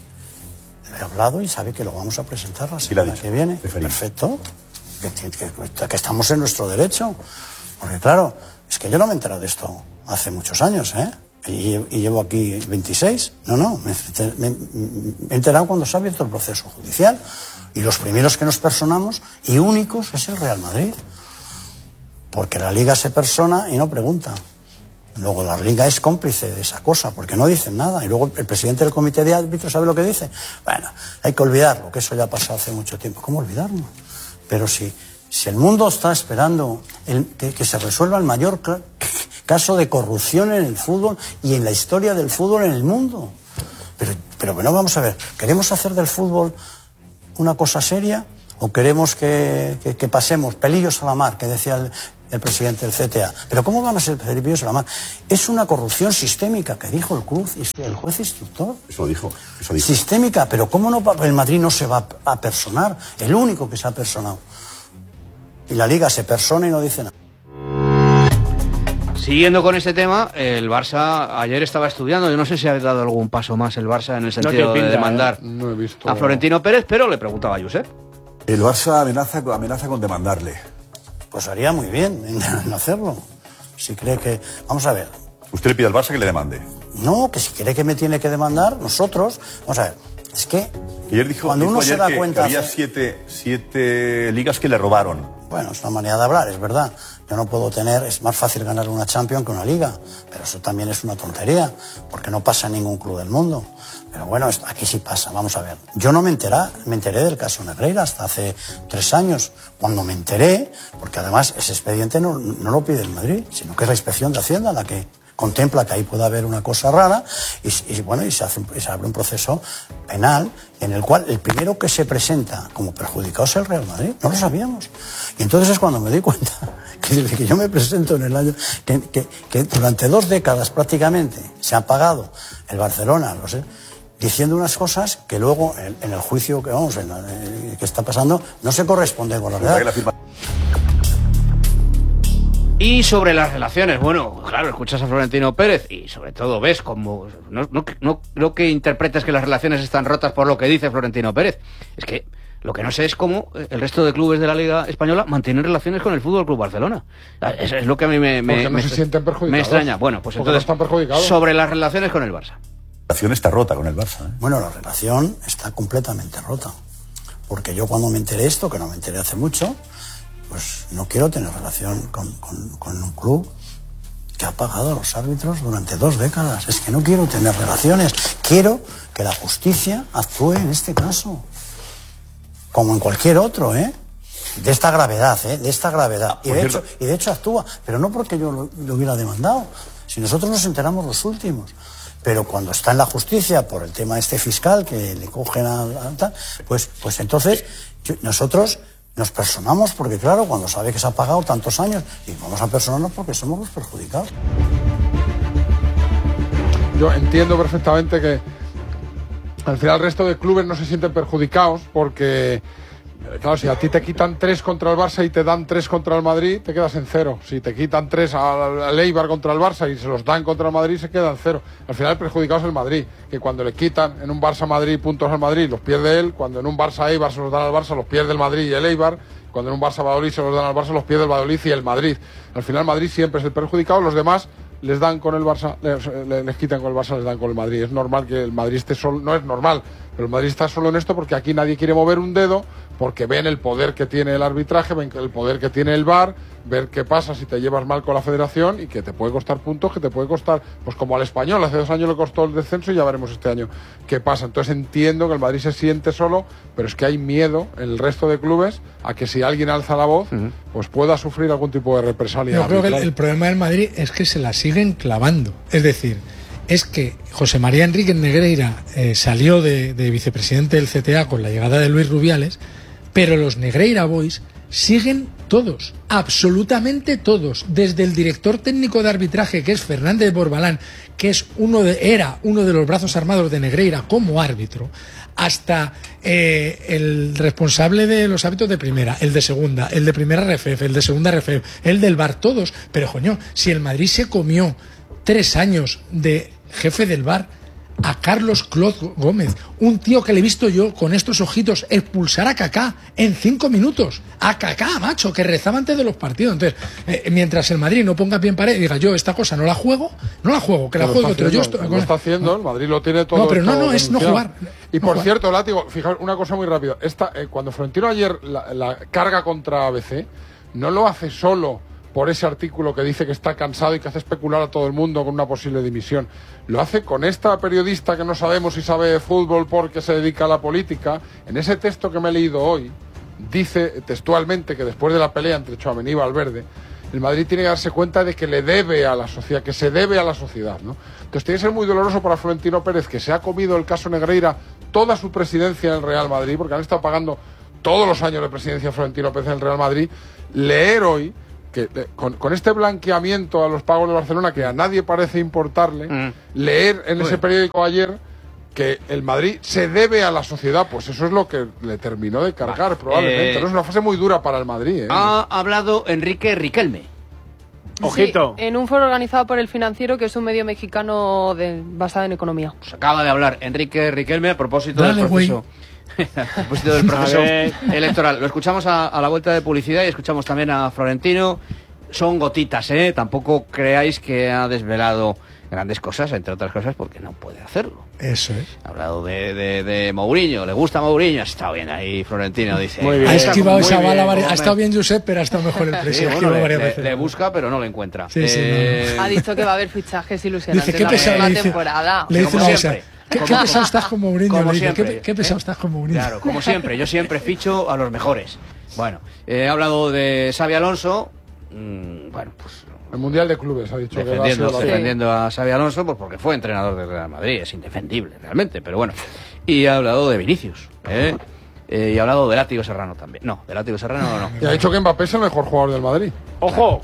Speaker 12: He hablado y sabe que lo vamos a presentar la
Speaker 11: Sí, lo ha
Speaker 12: semana
Speaker 11: dicho.
Speaker 12: que viene.
Speaker 11: Preferir.
Speaker 12: Perfecto. Que, que- que estamos en nuestro derecho. Porque claro, es que yo no me he enterado de esto hace muchos años, ¿eh? Y, y llevo aquí veintiséis. No, no, me, me- me he enterado cuando se ha abierto el proceso judicial. Y los primeros que nos personamos y únicos es el Real Madrid. Porque la Liga se persona y no pregunta. Luego la Liga es cómplice de esa cosa, porque no dicen nada. Y luego el presidente del comité de árbitros, ¿sabe lo que dice? Bueno, hay que olvidarlo, que eso ya ha pasado hace mucho tiempo. ¿Cómo olvidarlo? Pero si, si el mundo está esperando el, que, que se resuelva el mayor caso de corrupción en el fútbol y en la historia del fútbol en el mundo. Pero, pero bueno, vamos a ver, ¿queremos hacer del fútbol una cosa seria o queremos que, que, que pasemos pelillos a la mar, que decía el... el presidente del C T A? Pero ¿cómo van a ser pelillos a la mar? Es una corrupción sistémica que dijo el Cruz, el juez instructor.
Speaker 11: Eso dijo, eso dijo.
Speaker 12: Sistémica, pero ¿cómo no el Madrid no se va a personar? El único que se ha personado. Y la Liga se persona y no dice nada.
Speaker 1: Siguiendo con este tema, el Barça ayer estaba estudiando, yo no sé si ha dado algún paso más el Barça en el sentido no pinta, de demandar
Speaker 2: ¿eh? No he visto...
Speaker 1: a Florentino Pérez, pero le preguntaba a Josep.
Speaker 11: El Barça amenaza, amenaza con demandarle.
Speaker 12: Pues haría muy bien en hacerlo. Si cree que... Vamos a ver.
Speaker 11: ¿Usted le pide al Barça que le demande?
Speaker 12: No, que si cree que me tiene que demandar, nosotros... Vamos a ver, es que...
Speaker 11: Ayer dijo,
Speaker 12: cuando
Speaker 11: dijo
Speaker 12: uno
Speaker 11: ayer
Speaker 12: se da
Speaker 11: que,
Speaker 12: cuenta...
Speaker 11: que había
Speaker 12: hace...
Speaker 11: siete, siete ligas que le robaron.
Speaker 12: Bueno, es una manera de hablar, es verdad. Yo no puedo tener... Es más fácil ganar una Champions que una Liga. Pero eso también es una tontería, porque no pasa en ningún club del mundo. Pero bueno, aquí sí pasa, vamos a ver. Yo no me enteré, me enteré del caso Negreira hasta hace tres años. Cuando me enteré, porque además ese expediente no, no lo pide el Madrid, sino que es la Inspección de Hacienda la que contempla que ahí puede haber una cosa rara y, y bueno, y se, hace, y se abre un proceso penal en el cual el primero que se presenta como perjudicado es el Real Madrid. No lo sabíamos. Y entonces es cuando me di cuenta que desde que yo me presento en el año, que, que, que durante dos décadas prácticamente se ha pagado el Barcelona, no sé, diciendo unas cosas que luego en, en el juicio que vamos en la, en, que está pasando no se corresponde con la verdad.
Speaker 1: Y sobre las relaciones, bueno, claro, escuchas a Florentino Pérez y sobre todo ves como no, no, no, no que interpretes que las relaciones están rotas por lo que dice Florentino Pérez, es que lo que no sé es cómo el resto de clubes de la Liga Española mantienen relaciones con el Fútbol Club Barcelona. Eso es lo que a mí me, me,
Speaker 2: no
Speaker 1: me,
Speaker 2: se sienten perjudicados.
Speaker 1: Me extraña. Bueno, pues entonces
Speaker 2: no están perjudicados.
Speaker 1: Sobre las relaciones con el Barça.
Speaker 11: La relación está rota con el Barça, ¿eh?
Speaker 12: Bueno, la relación está completamente rota. Porque yo cuando me enteré esto, que no me enteré hace mucho, pues no quiero tener relación con, con, con un club que ha pagado a los árbitros durante dos décadas. Es que no quiero tener relaciones. Quiero que la justicia actúe en este caso. Como en cualquier otro, ¿eh? De esta gravedad, ¿eh? De esta gravedad. Y de hecho, y de hecho actúa. Pero no porque yo lo, lo hubiera demandado. Si nosotros nos enteramos los últimos. Pero cuando está en la justicia por el tema este fiscal que le cogen a, a tal, pues, pues entonces yo, nosotros nos personamos porque claro, cuando sabe que se ha pagado tantos años, y vamos a personarnos porque somos los perjudicados.
Speaker 2: Yo entiendo perfectamente que al final el resto de clubes no se sienten perjudicados porque, claro, si a ti te quitan tres contra el Barça y te dan tres contra el Madrid, te quedas en cero. Si te quitan tres al Eibar contra el Barça y se los dan contra el Madrid, se queda en cero. Al final el perjudicado es el Madrid, que cuando le quitan en un Barça-Madrid puntos al Madrid, los pierde él. Cuando en un Barça-Eibar se los dan al Barça, los pierde el Madrid y el Eibar. Cuando en un Barça-Valladolid se los dan al Barça, los pierde el Valladolid y el Madrid. Al final el Madrid siempre es el perjudicado, los demás les dan con el Barça, les, les quitan con el Barça, les dan con el Madrid. Es normal que el Madrid esté solo, no es normal, pero el Madrid está solo en esto porque aquí nadie quiere mover un dedo, porque ven el poder que tiene el arbitraje, ven el poder que tiene el V A R, ver qué pasa si te llevas mal con la federación y que te puede costar puntos, que te puede costar, pues como al Español, hace dos años le costó el descenso y ya veremos este año qué pasa. Entonces entiendo que el Madrid se siente solo, pero es que hay miedo en el resto de clubes a que si alguien alza la voz, uh-huh. pues pueda sufrir algún tipo de represalia.
Speaker 5: Yo creo que el, el problema del Madrid es que se la siguen clavando. Es decir, es que José María Enríquez Negreira eh, salió de, de vicepresidente del C T A con la llegada de Luis Rubiales, pero los Negreira Boys siguen todos, absolutamente todos, desde el director técnico de arbitraje, que es Fernández Borbalán, que es uno de, era uno de los brazos armados de Negreira como árbitro, hasta eh, el responsable de los árbitros de primera, el de segunda, el de primera R F F, el de segunda R F F, el del V A R, todos. Pero, coño, si el Madrid se comió tres años de jefe del V A R a Carlos Claude Gómez, un tío que le he visto yo con estos ojitos expulsar a Kaká en cinco minutos. A Kaká, macho, que rezaba antes de los partidos. Entonces, eh, mientras el Madrid no ponga pie en pared y diga, yo esta cosa no la juego, no la juego, que la juego otro. Yo esto,
Speaker 2: lo está haciendo, el Madrid lo tiene todo.
Speaker 5: No, pero no, no, es no
Speaker 2: denunciado.
Speaker 5: jugar.
Speaker 2: Y
Speaker 5: no
Speaker 2: por
Speaker 5: jugar.
Speaker 2: cierto, Látigo, fijaos una cosa muy rápida. Esta, eh, cuando Florentino ayer la, la carga contra A B C, no lo hace solo por ese artículo que dice que está cansado y que hace especular a todo el mundo con una posible dimisión. Lo hace con esta periodista que no sabemos si sabe de fútbol porque se dedica a la política. En ese texto que me he leído hoy, dice textualmente que después de la pelea entre Tchouaméni y Valverde, el Madrid tiene que darse cuenta de que le debe a la sociedad, que se debe a la sociedad, ¿no? Entonces tiene que ser muy doloroso para Florentino Pérez, que se ha comido el caso Negreira toda su presidencia en el Real Madrid, porque han estado pagando todos los años de presidencia de Florentino Pérez en el Real Madrid, leer hoy que con, con este blanqueamiento a los pagos de Barcelona que a nadie parece importarle, mm. leer en ese periódico ayer que el Madrid se debe a la sociedad, pues eso es lo que le terminó de cargar, vale. probablemente. Eh, no es una fase muy dura para el Madrid. ¿eh?
Speaker 1: Ha hablado Enrique Riquelme.
Speaker 4: Ojito.
Speaker 3: Sí, en un foro organizado por El Financiero, que es un medio mexicano de, basado en economía.
Speaker 1: Pues acaba de hablar Enrique Riquelme a propósito Dale, del proceso. a propósito del proceso electoral. Lo escuchamos a, a la vuelta de publicidad y escuchamos también a Florentino. Son gotitas, ¿eh? Tampoco creáis que ha desvelado grandes cosas, entre otras cosas, porque no puede hacerlo.
Speaker 5: Eso es.
Speaker 1: Ha hablado de, de, de Mourinho, le gusta Mourinho, ha estado bien ahí Florentino, dice.
Speaker 5: Muy bien. Ha esquivado esa bala, varias, ha estado bien Josep, pero ha estado mejor el precio.
Speaker 1: Sí, bueno, le, le, le busca, pero no lo encuentra.
Speaker 5: Sí, sí,
Speaker 1: eh...
Speaker 3: no, no. Ha dicho que va a haber fichajes ilusionantes
Speaker 5: dice, ¿qué pesado,
Speaker 3: la
Speaker 5: le dice,
Speaker 3: temporada.
Speaker 5: Le dice
Speaker 1: como
Speaker 5: una
Speaker 1: siempre.
Speaker 5: cosa. ¿Qué, ¿Qué pesado estás con Mourinho?
Speaker 1: Como
Speaker 5: dice,
Speaker 1: siempre,
Speaker 5: ¿Qué, qué pesado
Speaker 1: ¿eh?
Speaker 5: estás con Mourinho?
Speaker 1: Claro, como siempre, yo siempre ficho a los mejores. Bueno, eh, he hablado de Xabi Alonso, mmm, bueno, pues...
Speaker 2: El Mundial de Clubes ha dicho
Speaker 1: defendiendo,
Speaker 2: que va a
Speaker 1: defendiendo a Xabi Alonso, pues porque fue entrenador del Real Madrid, es indefendible realmente, pero bueno. Y ha hablado de Vinicius, ¿eh? Eh, y ha hablado de Látigo Serrano también. No, de Látigo Serrano no.
Speaker 2: Y ha dicho que Mbappé es el mejor jugador del Madrid.
Speaker 4: ¡Ojo!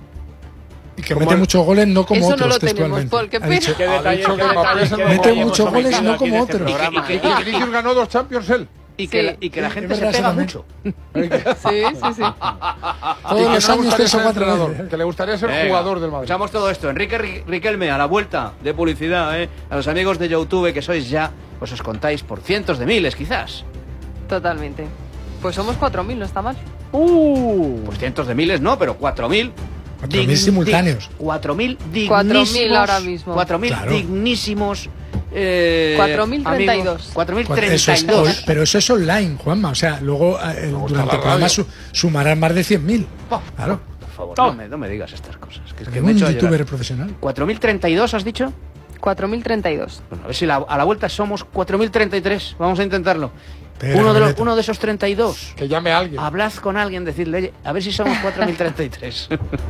Speaker 5: Y que mete muchos goles, no como
Speaker 3: Eso
Speaker 5: otros,
Speaker 3: no lo
Speaker 5: textualmente.
Speaker 3: tenemos, Paul, qué
Speaker 5: Ha dicho,
Speaker 4: ¿Qué detalle,
Speaker 2: ha dicho
Speaker 4: qué
Speaker 2: que Mbappé
Speaker 4: detalle,
Speaker 2: es el
Speaker 4: qué
Speaker 2: mejor.
Speaker 5: mete
Speaker 4: detalle
Speaker 5: muchos
Speaker 4: hemos
Speaker 5: goles,
Speaker 4: omitido
Speaker 5: no
Speaker 4: aquí
Speaker 5: como
Speaker 4: en este
Speaker 5: otros.
Speaker 4: programa?
Speaker 1: Y, y,
Speaker 2: Y que Vinicius ganó dos Champions él.
Speaker 1: Y que, la, y que la gente se
Speaker 5: verdad,
Speaker 1: pega
Speaker 5: solamente.
Speaker 1: mucho.
Speaker 3: Sí, sí, sí.
Speaker 5: Todos
Speaker 2: Y que
Speaker 5: los
Speaker 2: no
Speaker 5: años
Speaker 2: gustaría
Speaker 5: tres o
Speaker 2: ser
Speaker 5: cuatro
Speaker 2: entrenador,
Speaker 5: veces.
Speaker 2: que le gustaría ser
Speaker 1: Venga,
Speaker 2: jugador del Madrid.
Speaker 1: Escuchamos todo esto. Enrique Ri- Riquelme, a la vuelta de publicidad, ¿eh? A los amigos de YouTube, que sois ya, pues os contáis por cientos de miles, quizás.
Speaker 3: Totalmente. Pues somos cuatro mil, no está mal.
Speaker 1: Uh, pues cientos de miles no, pero cuatro mil.
Speaker 5: cuatro mil simultáneos.
Speaker 1: cuatro mil dignísimos.
Speaker 3: cuatro mil ahora mismo.
Speaker 1: cuatro mil
Speaker 5: Claro.
Speaker 1: dignísimos. Eh,
Speaker 3: cuatro mil treinta y dos.
Speaker 1: amigos, cuatro mil
Speaker 5: Eso
Speaker 1: treinta y
Speaker 5: es,
Speaker 1: dos.
Speaker 5: pero eso es online, Juanma. O sea, luego eh, durante el programa su, sumarán más de cien mil. Claro.
Speaker 1: Por favor, no me, no me digas estas cosas. Que es que
Speaker 5: Un
Speaker 1: me he hecho a
Speaker 5: youtuber
Speaker 1: llorar.
Speaker 5: profesional.
Speaker 1: ¿cuatro mil treinta y dos has dicho?
Speaker 3: cuatro mil treinta y dos.
Speaker 1: Bueno, a ver si la- a la vuelta somos cuatro mil treinta y tres. Vamos a intentarlo.
Speaker 5: Espera,
Speaker 1: uno, de los,
Speaker 5: Benito.
Speaker 1: uno de esos treinta y dos.
Speaker 2: Que llame a alguien.
Speaker 1: Hablad con alguien, decirle, oye, a ver si somos cuatro mil treinta y tres.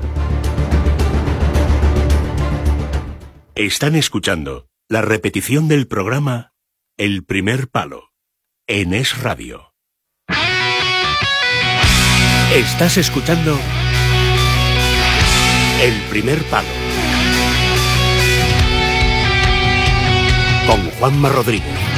Speaker 6: Están escuchando la repetición del programa El Primer Palo en Es Radio. Estás escuchando El Primer Palo con Juanma Rodríguez.